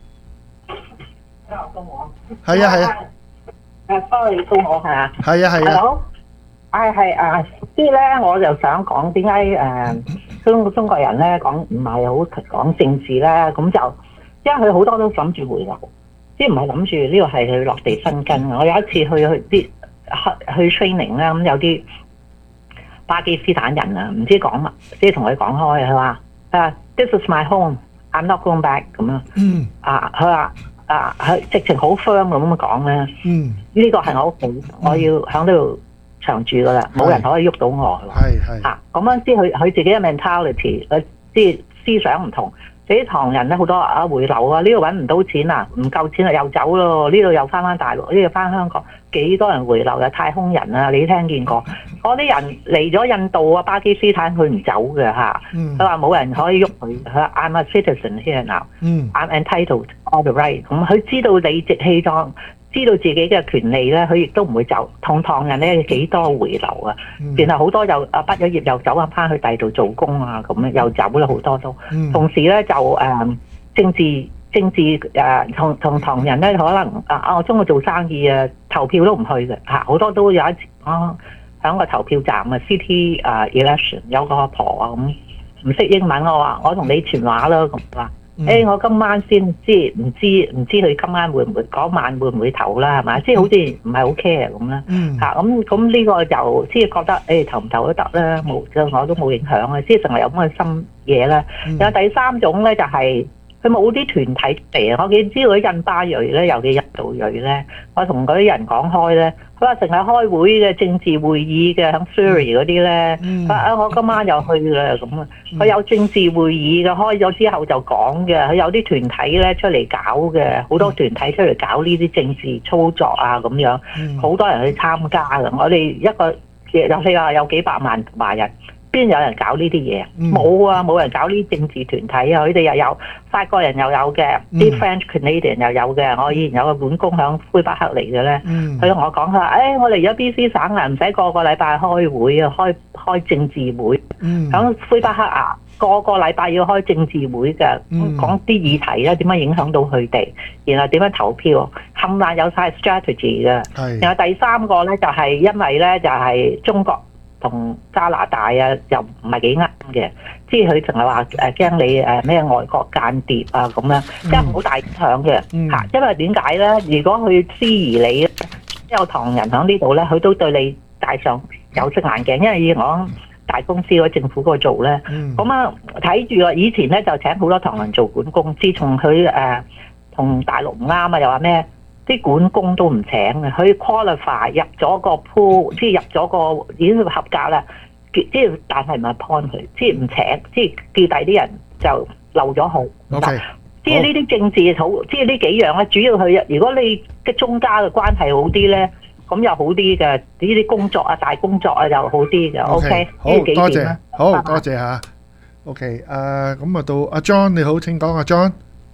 係啊係啊。 誒，sorry，到我係啊。 係啊係啊。 好。係係啊，即係咧，我就想講點解誒中中國人咧講唔係好講政治咧，咁就因為佢好多都諗住回流，即係唔係諗住呢個係佢落地生根。我有一次去去啲去 training 咧，咁有啲巴基斯坦人啊，唔知講乜，即係同佢講開，佢話啊 ，This is my home，I'm not going back 咁樣。 嗯。 啊，佢話啊，佢直情好 firm 咁樣講咧。 嗯。呢個係我屋企，我要喺呢度長住噶啦，冇人可以喐到我。 係係。 嚇，咁樣知佢佢自己嘅 mentality，佢即係思想唔同。啲唐人咧好多啊回流啊，呢度揾唔到錢啊，唔夠錢啊又走咯，呢度又翻翻大陸，呢度翻香港，幾多人回流啊？太空人啊，你聽見過？嗰啲人嚟咗印度啊、巴基斯坦，佢唔走嘅嚇。佢話冇人可以喐佢，佢話 I'm a citizen here now，I'm entitled all the right。咁佢知道理直氣壯。知道自己嘅權利咧，佢亦都唔會走。同唐人咧幾多回流啊， 嗯、 然後好多又啊畢咗業又走翻去第二度做工啊，咁樣又走啦好多都。 嗯、 同時咧就誒、呃、政治政治誒同同唐人咧可能啊啊我中意做生意啊，投票都唔去嘅嚇，好多都有一次啊喺個投票站啊 City 啊 election 有個阿婆啊咁唔識英文，我話我同你傳話啦咁話。誒、嗯欸，我今晚先知，唔知唔知佢今晚會唔會嗰晚會唔會投啦，係嘛？即係好似唔係好 care 咁啦。嚇咁咁呢個就即係覺得誒、欸、投唔投都得啦，冇對我都冇影響啊。即係成日有咁嘅心嘢啦。有、嗯、第三種咧就係佢冇啲團體嚟。我見知道啲印巴裔咧，尤其印度裔咧，我同嗰啲人講開咧，佢話成日開會嘅政治會議嘅，喺 Surrey 嗰啲咧，佢話啊我今晚又去啦咁啊。佢有政治會議嘅，開咗之後就講嘅。佢有啲團體咧出嚟搞嘅，好多團體出嚟搞呢啲政治操作啊咁樣，好、嗯、多人去參加嘅。我哋一個有譬話有幾百萬華人，邊有人搞呢啲嘢？冇、嗯、啊，冇人搞呢啲政治團體啊。佢哋又有法國人又有嘅，啲、嗯、French Canadian 又有嘅。我以前有個本工響魁北克嚟嘅咧，佢同、嗯、我講佢話：，誒、哎，我嚟咗 B C 省啊，唔使個個禮拜開會啊，開開政治會。響、嗯、魁北克啊，個個禮拜要開政治會嘅，講啲議題咧點樣影響到佢哋，然後點樣投票，冚唪唥有晒 strategy 嘅。然後第三個咧就係、是、因為咧就係、是、中國同加拿大啊，又唔係幾啱嘅，即係佢淨係話誒驚你誒咩外國間諜啊咁樣，即係好大影響嘅嚇、嗯。因為點解咧？如果佢施疑你咧，有唐人喺呢度咧，佢都對你戴上有色眼鏡，因為以我大公司嗰政府嗰度做咧，咁啊睇住啊，以前咧就請好多唐人做管工，自從佢誒同大陸唔啱啊，又話咩？啲管工都唔請嘅，佢 qualify 入咗個 pool， 即係入咗個已經合格啦。即係但係唔係 point 佢，即係唔請，即係叫第啲人就漏咗號。Okay. 即係呢啲政治好，即係呢幾樣咧，主要佢如果你嘅中間嘅關係好啲咧，咁又好啲嘅。呢啲工作啊、大工作啊又好啲嘅。OK，, okay. 好多謝，好多謝嚇。OK，誒咁啊到阿 John 你好，請講阿 John。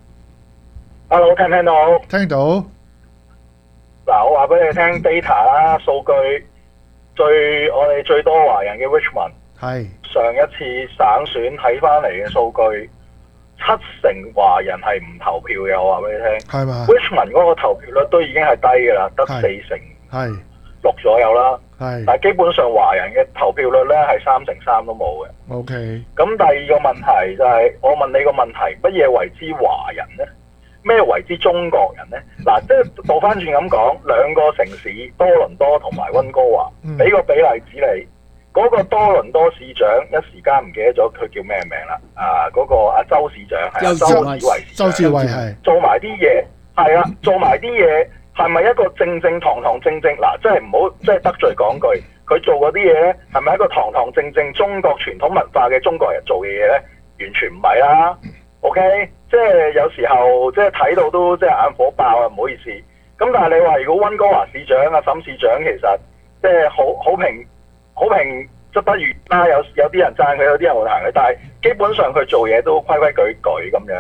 Hello， 聽唔聽到？ 聽到。 嗱，我話俾你聽 data 啦，數據最我哋最多華人嘅 Richmond 係上一次省選睇翻嚟嘅數據，七成華人係唔投票嘅。我話俾你聽，係嘛 ？Richmond 嗰個投票率都已經係低嘅啦，得四成係六左右啦。係，但係基本上華人嘅投票率咧係三成三都冇嘅。OK。咁第二個問題就係、是，我問你個問題，乜嘢為之華人咧？咩為之中國人呢？嗱，即係倒翻轉咁講，兩個城市多倫多同埋溫哥華，俾、嗯、個比例子你，嗰、那個多倫多市長一時間唔記得咗佢叫咩名啦？啊，嗰、那個阿周市長係啊，周志偉市長，周志偉係做埋啲嘢，係啊，做埋啲嘢係咪一個正正堂堂正正？嗱，即係唔好即係得罪講句，佢做嗰啲嘢咧，係咪一個堂堂正正中國傳統文化嘅中國人做嘅嘢咧？完全唔係啦。OK，即係有時候即係睇到都即係眼火爆啊，唔好意思。咁但係你話如果溫哥華市長啊、沈市長其實即係好好評好評則不如啦，有有啲人讚佢，有啲人會彈佢，但係基本上佢做嘢都規規矩矩咁樣。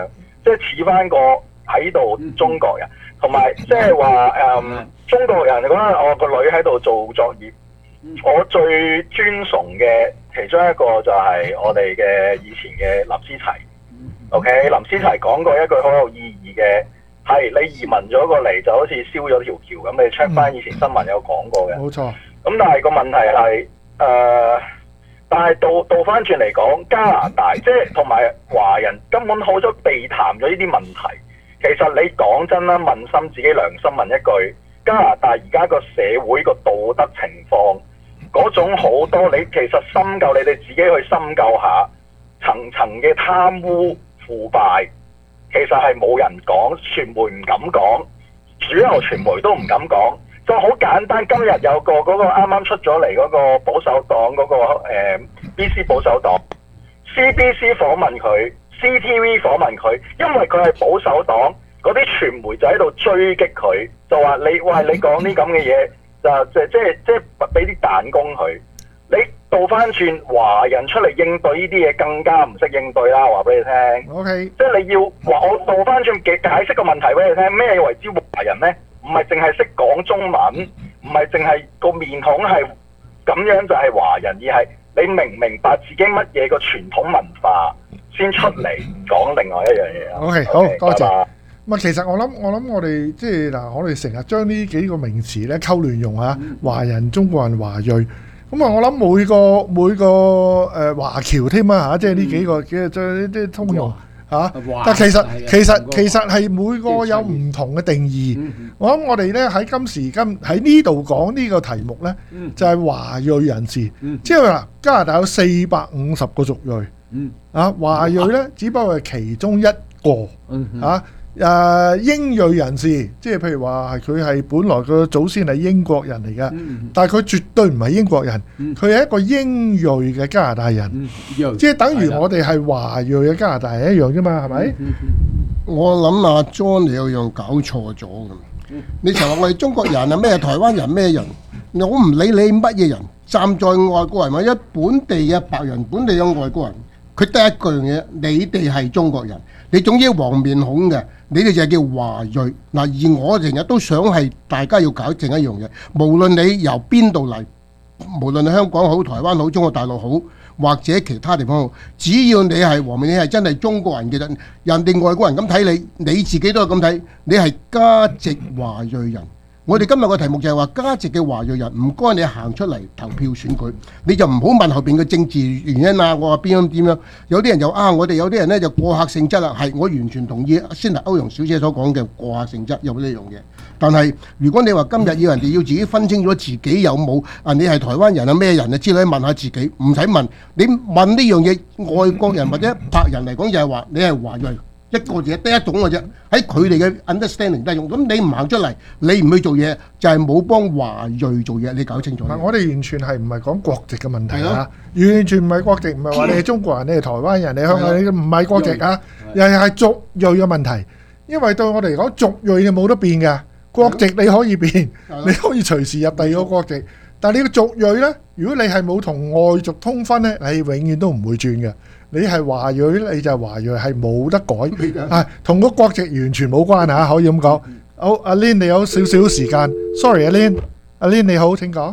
即係似翻個喺度中國人，同埋即係話誒中國人嗰陣，我個女喺度做作業，我最尊崇嘅其中一個就係我哋嘅以前嘅林思齊。OK， 林思齊講過一句好有意義嘅，係你移民咗過嚟就好似燒咗條橋咁，你 check 翻以前新聞有講過嘅。 冇錯。咁但係個問題係誒、呃，但係倒倒翻轉嚟講，加拿大即係同埋華人根本好咗避談咗呢啲問題。其實你講真啦，問心自己良心問一句，加拿大而家個社會個道德情況嗰種好多，你其實深究你哋自己去深究下層層嘅貪污腐敗，其實係冇人講，傳媒唔敢講，主流傳媒都唔敢講。就好簡單，今日有個嗰、嗰個啱啱出咗嚟嗰個保守黨嗰、嗰個、呃、B C 保守黨 C B C 訪問佢 C T V 訪問佢，因為佢係保守黨，嗰啲傳媒就喺度追擊佢，就話你喂你講啲咁嘅嘢，就即即即俾啲彈弓佢。你倒翻轉華人出嚟應對呢啲嘢更加唔識應對啦，話俾你聽。 OK， 即係你要話我倒翻轉嘅解釋個問題俾你聽，咩為之華人呢？唔係淨係識講中文，唔係淨係個面孔係咁樣就係華人，而係你明唔明白自己乜嘢個傳統文化先出嚟講另外一樣嘢啊。 OK， 好多謝。咁啊，其實我諗我諗我哋即係嗱，我哋成日將呢幾個名詞咧溝亂用嚇，華人、中國人、華裔。咁啊，我諗每個每個誒華僑添啊嚇，即係呢幾個嘅即係啲通用。嚇！但其實其實其實係每個有唔同嘅定義。我諗我哋咧喺今時今喺呢度講呢個題目咧，就係華裔人士。即係話加拿大有四百五十個族裔。啊，華裔咧只不過係其中一個。嚇！誒英裔人士，即係譬如話係佢係本來個祖先係英國人嚟嘅，但係佢絕對唔係英國人，佢係一個英裔嘅加拿大人，即係等於我哋係華裔嘅加拿大人一樣啫嘛，係咪？ 我諗阿 John 你有樣搞錯咗㗎，你成日話我哋中國人啊咩台灣人咩人，我唔理你乜嘢人，站在外國人或者本地嘅白人、本地嘅外國人，佢得一句嘢，你哋係中國人，你總之黃面孔嘅。你哋就係叫華裔嗱，而我成日都想係大家要搞正一樣嘢，無論你由邊度嚟，無論你香港好、台灣好、中國大陸好，或者其他地方好，只要你係黃面，你係真係中國人嘅人，人哋外國人咁睇你，你自己都係咁睇，你係加籍華裔人。我哋今日個題目就係話加籍嘅華裔人，唔該你行出嚟投票選舉，你就唔好問後邊嘅政治原因啊！我話邊樣點樣？有啲人就啊，我哋有啲人咧就過客性質啦，係我完全同意先係歐陽小姐所講嘅過客性質有呢樣嘢。但係如果你話今日要人哋要自己分清楚自己有冇啊，你係台灣人啊咩人啊之類，問下自己，唔使問。你問呢樣嘢，外國人或者白人嚟講就係話你係華裔。一個字得一種嘅啫，喺佢哋嘅 understanding 得用。咁你唔行出嚟，你唔去做嘢，就係冇幫華裔做嘢。你搞清楚。 我哋完全係唔係講國籍嘅問題啊？完全唔係國籍，唔係話你係中國人，你係台灣人，你香港，你唔係國籍啊，又係族裔嘅問題。因為對我哋嚟講，族裔你冇得變嘅，國籍你可以變，你可以隨時入第二個國籍。但係你個族裔呢，如果你係冇同外族通婚呢，你永遠都唔會轉嘅。你係華裔，你就係華裔，係冇得改，係同個國籍完全冇關嚇，可以咁講。好，阿 Lin 你有少少時間 ，sorry 阿 Lin，阿 Lin 你好，請講。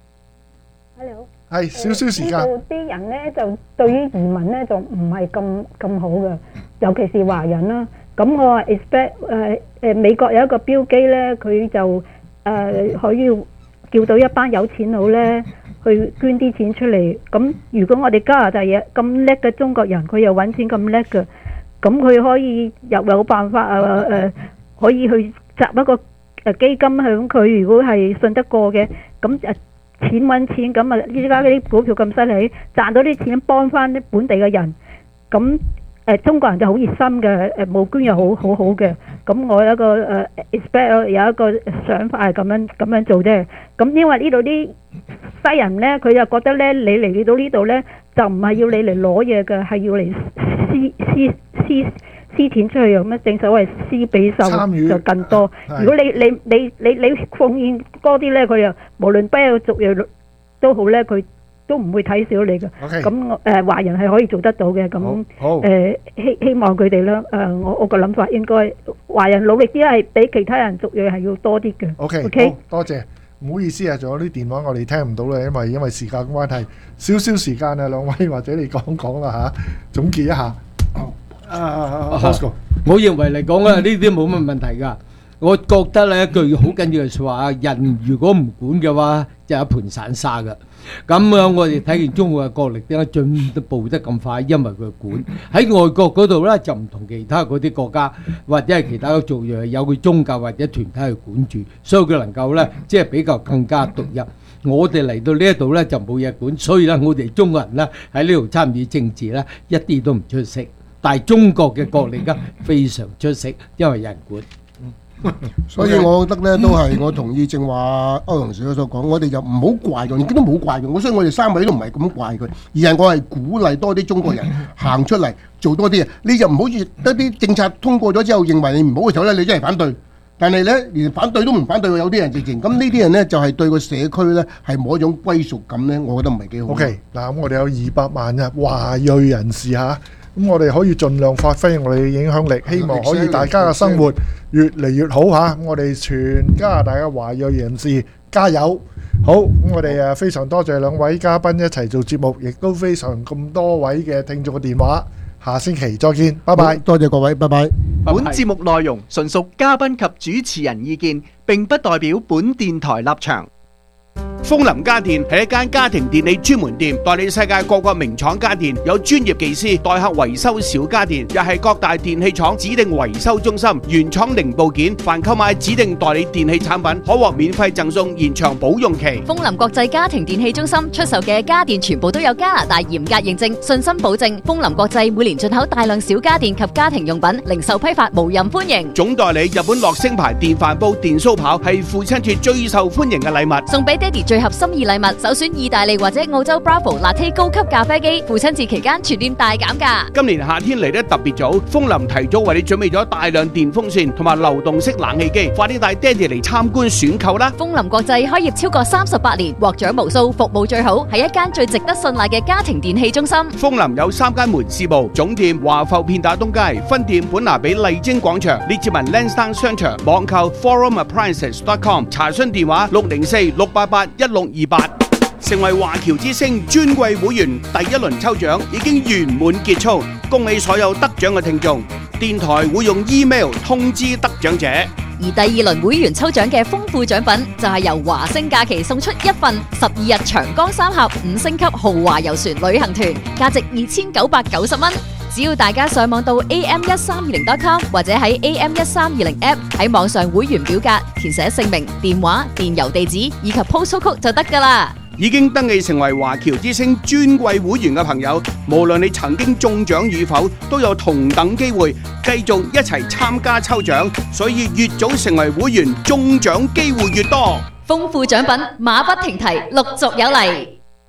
Hello， 係少少時間。 呢度啲人咧就對於移民咧就唔係咁咁好嘅，尤其是華人啦。咁我話 expect 誒誒美國有一個標機咧，佢就誒可以叫到一班有錢佬咧。去捐啲錢出嚟，咁如果我哋加拿大嘢咁叻嘅中國人，佢又揾錢咁叻嘅，咁佢可以又有辦法啊誒、呃，可以去集一個誒基金響佢，如果係信得過嘅，咁誒錢揾錢，咁啊依家啲股票咁犀利，賺到啲錢幫翻啲本地嘅人，咁誒、呃、中國人就好熱心嘅，誒募捐又好好好嘅，咁我有一個誒 expect 有一個想法係咁樣咁樣做啫，咁因為呢度啲西人咧，佢就覺得咧，你嚟到呢度咧，就唔係要你嚟攞嘢嘅，係要嚟施施施施錢出去咁啊！正所謂施比受就更多。如果你你你你你奉獻多啲咧，佢又無論邊個族裔都好咧，佢都唔會睇小你嘅。 OK 咁我誒華人係可以做得到嘅。咁好誒希希望佢哋啦誒，我我個諗法應該華人努力啲係比其他人族裔係要多啲嘅。 OK， OK， 好多謝，唔好意思啊，仲有啲電話我哋聽唔到啦，因為因為時間關係，少少時間啊，兩位或者你講講啦嚇，總結一下。啊 Bosco 我認為嚟講啊，呢啲冇乜問題㗎。我覺得咧一句好緊要嘅説話，人如果唔管嘅話，就一盤散沙㗎。咁樣我哋睇見中國嘅國力點解進步得咁快？因為佢管喺外國嗰度咧，就唔同其他嗰啲國家或者係其他嘅族裔有佢宗教或者團體去管住，所以佢能夠咧即係比較更加獨一。我哋嚟到呢一度咧就冇嘢管，所以咧我哋中國人咧喺呢度參與政治咧一啲都唔出色。但係中國嘅國力咧非常出色，因為有人管。 所以我覺得咧都係我同意正話歐陽小姐所講，我哋就唔好怪佢，亦都冇怪佢。所以我哋三位都唔係咁怪佢，而係我係鼓勵多啲中國人行出嚟做多啲嘢。你就唔好似得啲政策通過咗之後，認為你唔好嘅時候咧，你真係反對。但係咧，連反對都唔反對，有啲人直情咁呢啲人咧，就係對個社區咧係冇一種歸屬感咧，我覺得唔係幾好。 OK，嗱咁我哋有二百萬嘅華裔人士嚇。咁我哋可以盡量發揮我哋嘅影響力，希望可以大家嘅生活越嚟越好嚇。咁我哋全加拿大嘅華裔人士加油！好，咁我哋誒非常多謝兩位嘉賓一齊做節目，亦都非常咁多位嘅聽眾嘅電話。下星期再見，拜拜！ 多謝各位，拜拜。 本節目內容純屬嘉賓及主持人意見，並不代表本電台立場。 風林家電係一間家庭電器專門店，代理世界各個名廠家電，有專業技師代客維修小家電，又係各大電器廠指定維修中心，原廠零部件，凡購買指定代理電器產品，可獲免費贈送延長保用期。 風林國際家庭電器中心出售嘅家電全部都有加拿大嚴格認證，信心保證。風林國際每年進口大量小家電及家庭用品，零售批發無任歡迎。 總代理日本樂聲牌電飯煲、電酥刨係父親節最受歡迎嘅禮物， 送俾爹哋最合心意禮物，首選意大利或者澳洲 Bravo Latte 高級咖啡機，父親節期間全店大減價。 今年夏天嚟得特別早，風林提早為你準備咗大量電風扇同埋流動式冷氣機，快啲帶爹哋嚟參觀選購啦！ 風林國際開業超過三十八年，獲獎無數，服務最好，係一間最值得信賴嘅家庭電器中心。 風林有三間門市部，總店華埠片打東街，分店本拿比麗晶廣場，列治文 Lansdowne 商場，網購 forum appliances dot com， 查詢電話六零四六八八一六二八。成為華僑之星尊貴會員，第一輪抽獎已經圓滿結束，恭喜所有得獎嘅聽眾。電台會用 email 通知得獎者。 而第二輪會員抽獎嘅豐富獎品就係由華星假期送出一份十二日長江三峽五星級豪華遊船旅行團，價值二千九百九十蚊。只要大家上網到 a m 一三二零 dot com 或者喺 a m 一三二零 app 喺網上會員表格填寫姓名、電話、電郵地址以及 postal code 就得㗎啦。 已經登記成為華僑之星尊貴會員嘅朋友，無論你曾經中獎與否，都有同等機會繼續一齊參加抽獎，所以越早成為會員，中獎機會越多。 豐富獎品馬不停蹄，陸續有嚟。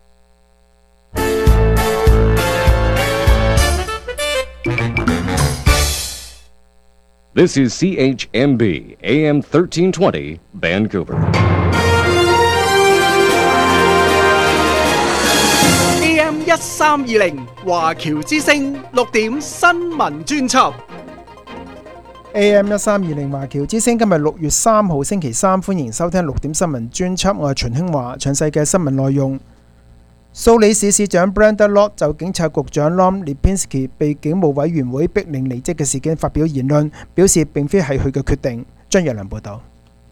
This is C H M B A M thirteen twenty Vancouver. A M 一三二零華僑之聲六點新聞專輯。 A M 一三二零華僑之聲今日六月三號星期三，歡迎收聽六點新聞專輯。我係秦興華，詳細嘅新聞內容。蘇黎世市長 Brenda Lott 就警察局長 Norm Lipinski 被警務委員會逼令離職嘅事件發表言論，表示並非係佢嘅決定。張若良報道。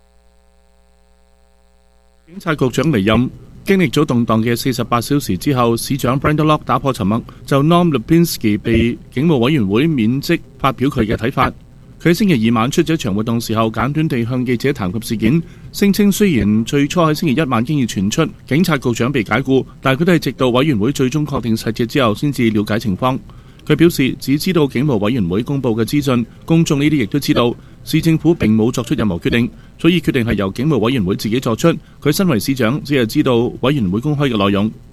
警察局長離任，經歷咗動盪嘅四十八小時之後，市長 Brenda Lott 打破沉默，就 Norm Lipinski 被警務委員會免職發表佢嘅睇法。佢喺星期二晚出咗一場活動時候，簡短地向記者談及事件，聲稱雖然最初喺星期一晚經已傳出警察局長被解僱，但係佢都係直到委員會最終確定細節之後先至了解情況。佢表示只知道警務委員會公佈嘅資訊，公眾呢啲亦都知道，市政府並冇作出任何決定，所以決定係由警務委員會自己作出。佢身為市長，只係知道委員會公開嘅內容。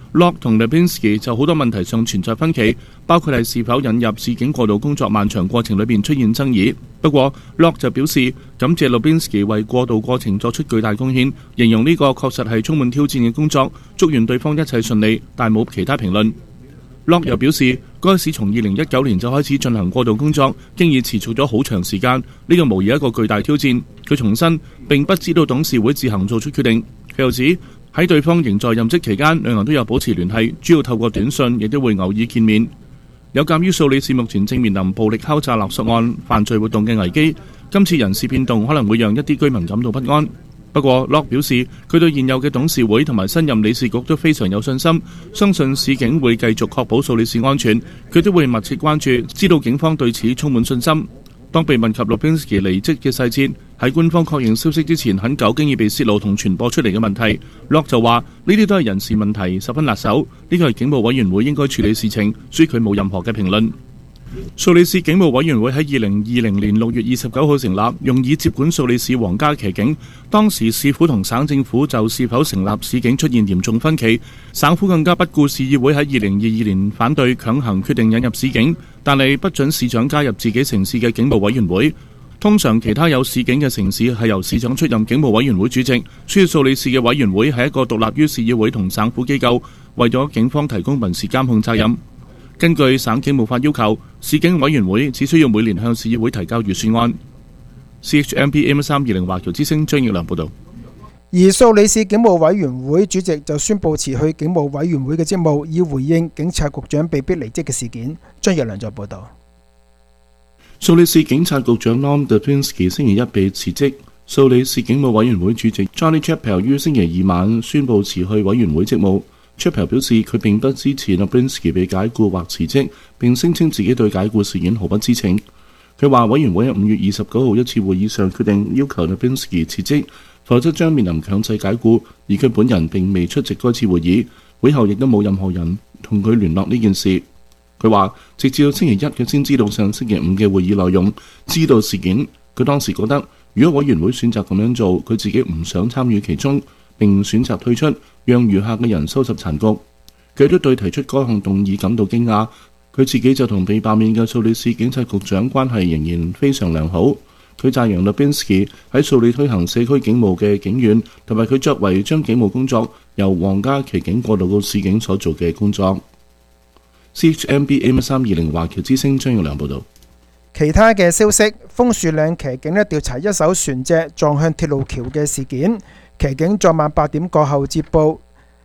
Lock 同 Lipinski 就好多問題上存在分歧，包括係是否引入示警過渡工作漫長過程裏邊出現爭議。不過 Lock 就表示感謝 Lipinski 為過渡過程作出巨大貢獻，形容呢個確實係充滿挑戰嘅工作，祝願對方一切順利，但冇其他評論。Lock 又表示，該市從二零一九年就開始進行過渡工作，經已持續咗好長時間，呢個無疑一個巨大挑戰。佢重申並不知道董事會自行做出決定。佢又指喺對方仍在任職期間，兩人都有保持聯繫，主要透過短信，亦都會偶爾見面。有鑑於素里士目前正面臨暴力敲詐勒索案犯罪活動嘅危機，今次人事變動可能會讓一啲居民感到不安。不過 Lock 表示，佢對現有嘅董事會同埋新任理事局都非常有信心，相信市警會繼續確保素里士安全。佢都會密切關注，知道警方對此充滿信心。當被問及 Lipinski 離職嘅細節，喺官方確認消息之前，很久經已被泄露同傳播出嚟嘅問題 ，Lock 就話呢啲都係人事問題，十分辣手，呢個係警務委員會應該處理事情，所以佢冇任何嘅評論。素里士警務委員會喺二零二零年六月二十九號成立，用以接管素里士皇家騎警。當時市府同省政府就是否成立市警出現嚴重分歧，省府更加不顧市議會喺二零二二年反對強行決定引入市警，但係不准市長加入自己城市嘅警務委員會。通常其他有市警嘅城市係由市長出任警務委員會主席，所以素里士嘅委員會係一個獨立於市議會同省府機構，為咗警方提供民事監控責任。根據省警務法要求，市警委員會只需要每年向市議會提交預算案。C H M P M 三二零華僑之聲張耀良報導。 而素里士警務委員會主席就宣布辭去警務委員會嘅職務，以回應警察局長被逼離職嘅事件。張耀良再報導。 素里士警察局長 Norm Lipinski 星期一被辭職，素里士警務委員會主席 Johnny Chappell 於星期二晚宣布辭去委員會職務。Chappell 表示佢並不支持 Lipinski 被解雇或辭職，並聲稱自己對解雇事件毫不知情。佢話委員會喺五月二十九號一次會議上決定要求 Lipinski 辭職，否則將面臨強制解雇，而佢本人並未出席該次會議，會後亦都冇任何人同佢聯絡呢件事。佢話直至到星期一佢先知道上星期五嘅會議內容，知道事件。佢當時覺得如果委員會選擇咁樣做，佢自己唔想參與其中，並選擇退出，讓餘下嘅人收拾殘局。佢都對提出該項動議感到驚訝。佢自己就同被罷免嘅素里士警察局長關係仍然非常良好。佢讚揚 Lipinski 喺素里推行社區警務嘅警員，同埋佢作為將警務工作由皇家騎警過渡到市警所做嘅工作。C H M B M 三二零華僑之聲張耀良報導。 其他嘅消息，楓樹嶺騎警咧調查一艘船隻撞向鐵路橋嘅事件。騎警昨晚八點過後接報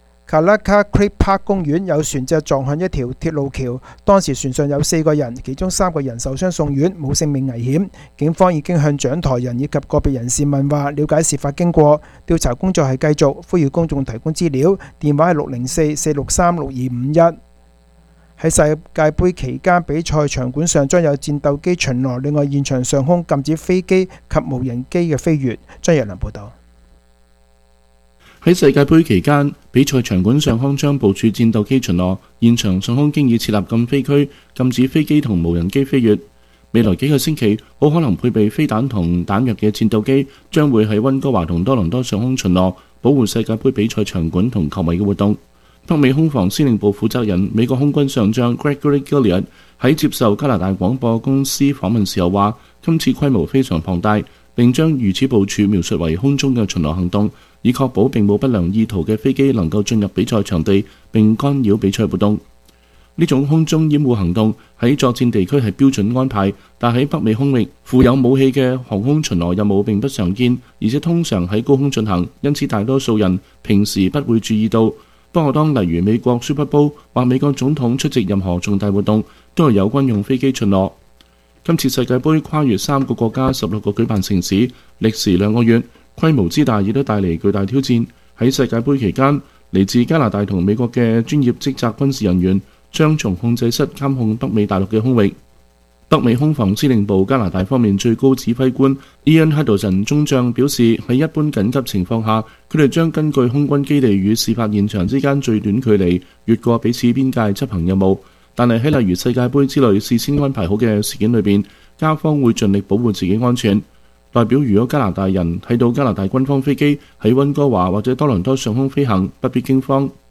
Kalaka Creek Park 公園有船隻撞向一條鐵路橋，當時船上有四個人，其中三個人受傷送院，冇性命危險。警方已經向掌台人以及個別人士問話，了解事發經過。調查工作係繼續，呼籲公眾提供資料，電話係六零四四六三六二五一。喺世界盃期間，比賽場館上將有戰鬥機巡邏，另外現場上空禁止飛機及無人機嘅飛越。張日良報導。 喺世界盃期間，比賽場館上空將部署戰鬥機巡邏，現場上空經已設立禁飛區，禁止飛機同無人機飛越。未來幾個星期，好可能配備飛彈同彈藥嘅戰鬥機將會喺溫哥華同多倫多上空巡邏，保護世界盃比賽場館同球迷嘅活動。北美空防司令部負責人美國空軍上將 Gregory Gilliard 喺接受加拿大廣播公司訪問時候話，今次規模非常龐大，並將如此部署描述為空中嘅巡邏行動，以確保並冇不良意圖嘅飛機能夠進入比賽場地並干擾比賽活動。呢種空中掩護行動喺作戰地區係標準安排，但喺北美空域負有武器嘅航空巡邏任務並不常見，而且通常喺高空進行，因此大多數人平時不會注意到。不過當例如美國 Super Bowl 或美國總統出席任何重大活動，都係有軍用飛機巡邏。今次世界盃跨越三個國家、十六個舉辦城市，歷時兩個月，規模之大亦都帶嚟巨大挑戰。喺世界盃期間，嚟自加拿大同美國嘅專業職責軍事人員將從控制室監控北美大陸嘅空域。北美空防司令部加拿大方面最高指揮官 Ian Haddon 中將表示，喺一般緊急情況下，佢哋將根據空軍基地與事發現場之間最短距離越過彼此邊界執行任務。但係喺例如世界盃之類事先安排好嘅事件裏邊，加方會盡力保護自己安全。代表如果加拿大人睇到加拿大軍方飛機喺溫哥華或者多倫多上空飛行，不必驚慌。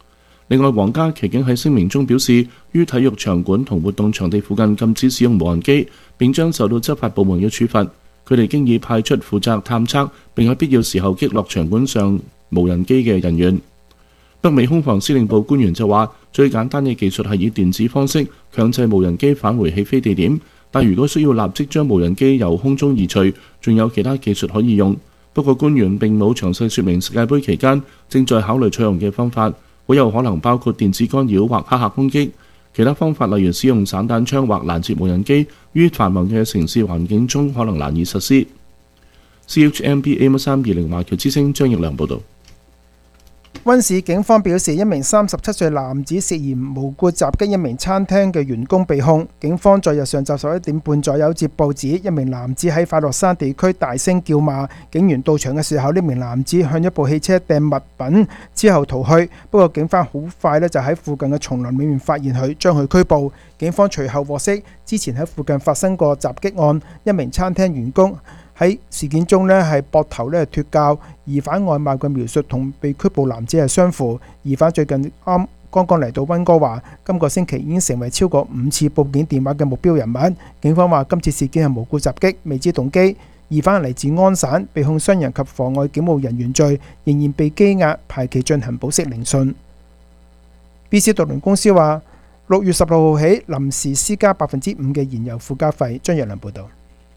另外，皇家騎警喺聲明中表示，於體育場館同活動場地附近禁止使用無人機，並將受到執法部門嘅處罰。佢哋經已派出負責探測並喺必要時候擊落場館上無人機嘅人員。北美空防司令部官員就話，最簡單嘅技術係以電子方式強制無人機返回起飛地點，但如果需要立即將無人機由空中移除，仲有其他技術可以用。不過官員並冇詳細說明世界盃期間正在考慮採用嘅方法，好有可能包括電子干擾或黑客攻擊。其他方法例如使用散彈槍或攔截無人機，於繁忙嘅城市環境中可能難以實施。C H M B A M 三二零華僑之聲張奕良報導。 溫市警方表示，一名三十七歲男子涉嫌無故襲擊一名餐廳嘅員工被控。警方在日上晝十一點半左右接報指，一名男子喺快樂山地區大聲叫罵，警員到場嘅時候，呢名男子向一部汽車掟物品之後逃去。不過警方好快呢就喺附近嘅叢林裏面發現佢，將佢拘捕。警方隨後獲悉，之前喺附近發生過襲擊案，一名餐廳員工喺事件中呢係膊頭呢脫臼，疑犯外貌嘅描述同被拘捕男子係相符。疑犯最近啱剛剛嚟到溫哥華，今個星期已經成為超過五次報警電話嘅目標人物。警方話今次事件係無故襲擊，未知動機。疑犯嚟自安省，被控傷人及妨礙警務人員罪，仍然被羈押，排期進行保釋聆訊。B C 渡輪公司話六月十六號起臨時施加百分之五嘅燃油附加費。張若良報導。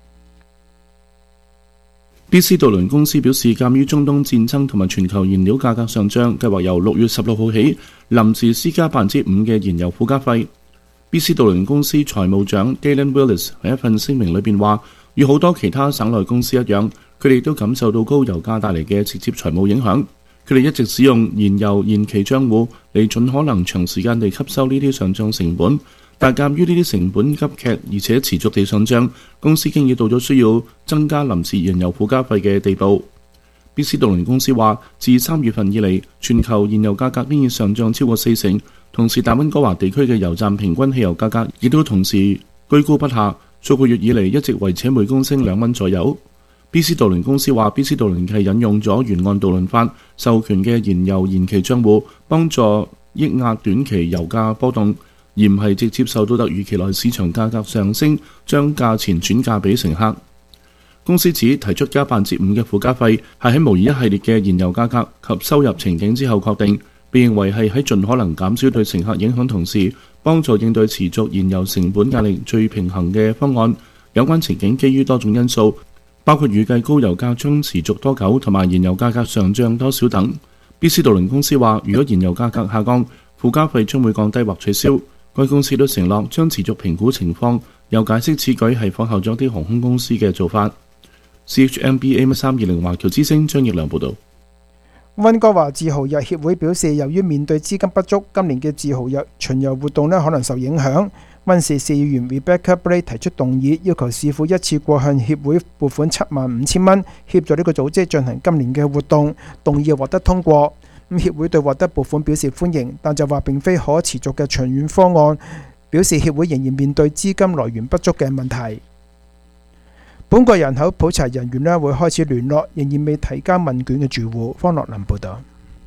B C 渡輪公司表示，鑑於中東戰爭同埋全球燃料價格上漲，計劃由六月十六號起臨時施加百分之五嘅燃油附加費。B C 渡輪公司財務長 Galen Willis 喺一份聲明裏邊話，與好多其他省內公司一樣，佢哋都感受到高油價帶嚟嘅直接財務影響。佢哋一直使用燃油延期帳戶嚟盡可能長時間地吸收呢啲上漲成本。但鑑於呢啲成本急劇而且持續地上漲，公司經已到咗需要增加臨時燃油附加費嘅地步。B C 渡輪公司話，自三月份以嚟，全球燃油價格經已上漲超過四成，同時大溫哥華地區嘅油站平均汽油價格亦都同時居高不下，數個月以嚟一直維持每公升兩蚊左右。B C 渡輪公司話 ，B C 渡輪係引用咗沿岸渡輪法授權嘅燃油延期帳戶，幫助抑壓短期油價波動，而唔係直接受到突如其來市場價格上升，將價錢轉嫁俾乘客。公司指提出加百分之五嘅附加費係喺模擬一系列嘅燃油價格及收入情景之後確定，被認為係喺盡可能減少對乘客影響同時，幫助應對持續燃油成本壓力最平衡嘅方案。有關情景基於多種因素，包括預計高油價將持續多久同埋燃油價格上漲多少等。B C 渡輪公司話，如果燃油價格下降，附加費將會降低或取消。該公司都承諾將持續評估情況，又解釋此舉係仿效咗啲航空公司嘅做法。C H M B A M 三二零華僑之聲張奕良報導。 溫哥華自豪日協會表示，由於面對資金不足，今年嘅自豪日巡遊活動呢可能受影響。溫市市議員 Rebecca Blake 提出動議，要求市府一次過向協會撥款七萬五千蚊，協助呢個組織進行今年嘅活動。動議獲得通過。咁協會對獲得撥款表示歡迎，但就話並非可持續嘅長遠方案，表示協會仍然面對資金來源不足嘅問題。本國人口普查人員呢會開始聯絡仍然未提交問卷嘅住戶。方樂林報導。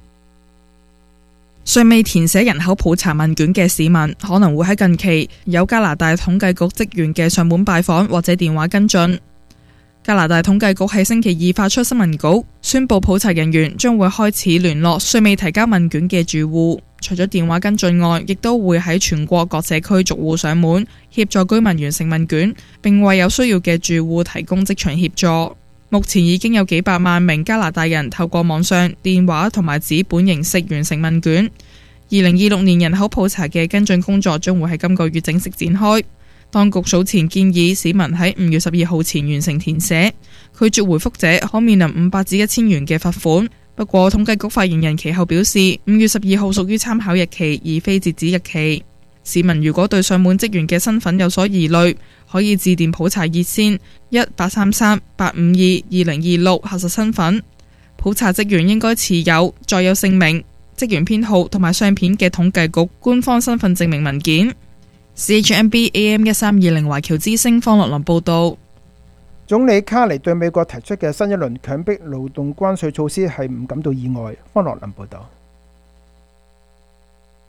尚未填寫人口普查問卷嘅市民，可能會喺近期有加拿大統計局職員嘅上門拜訪或者電話跟進。加拿大統計局喺星期二發出新聞稿，宣布普查人員將會開始聯絡尚未提交問卷嘅住戶，除咗電話跟進外，亦都會喺全國各社區逐戶上門，協助居民完成問卷，並為有需要嘅住戶提供職場協助。目前已經有幾百萬名加拿大人透過網上、電話同埋紙本形式完成問卷。二零二六年人口普查嘅跟進工作將會喺今個月正式展開。當局早前建議市民喺五月十二號前完成填寫，拒絕回覆者可面臨五百至一千元嘅罰款。不過統計局發言人其後表示，五月十二號屬於參考日期，而非截止日期。市民如果對上門職員嘅身份有所疑慮，可以致電普查熱線一八三三八五二二零二六核實身份。普查職員應該持有載有姓名、職員編號同埋相片嘅統計局官方身份證明文件。C H M B A M 一三二零華僑之聲方樂林報道。 總理卡尼對美國提出嘅新一輪強迫勞動關稅措施係唔感到意外。方樂林報道。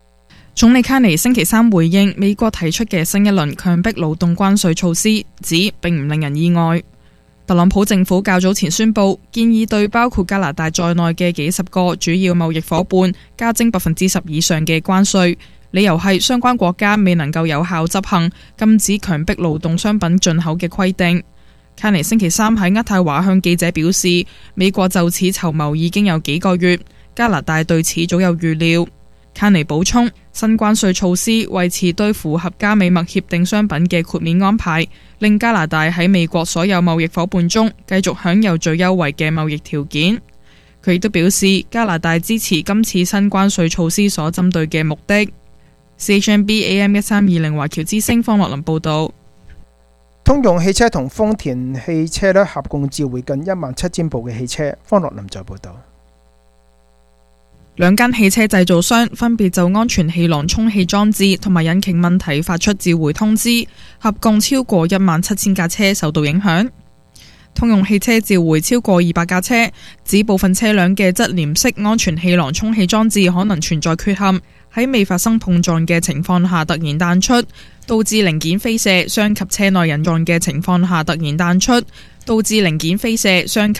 總理卡尼星期三回應美國提出嘅新一輪強迫勞動關稅措施，指並唔令人意外。特朗普政府較早前宣布，建議對包括加拿大在內嘅幾十個主要貿易夥伴加徵百分之十以上嘅關稅，理由係相關國家未能夠有效執行禁止強迫勞動商品進口嘅規定。卡尼星期三喺渥太華向記者表示，美國就此籌謀已經有幾個月，加拿大對此早有預料。卡尼補充，新關稅措施維持對符合加美墨協定商品嘅豁免安排，令加拿大喺美國所有貿易夥伴中繼續享有最優惠嘅貿易條件。佢亦都表示，加拿大支持今次新關稅措施所針對嘅目的。C H M B A M 一三二零華僑之聲方樂林報導。 通用汽車同豐田汽車咧合共召回近一萬七千部嘅汽車。方樂林再報導。 兩間汽車製造商分別就安全氣囊充氣裝置同埋引擎問題發出召回通知，合共超過一萬七千架車受到影響。通用汽車召回超過二百架車，指部分車輛嘅側臉式安全氣囊充氣裝置可能存在缺陷，喺未發生碰撞嘅情況下突然彈出，導致零件飛射，傷及車內人員嘅情況下突然彈出，導致零件飛射，傷及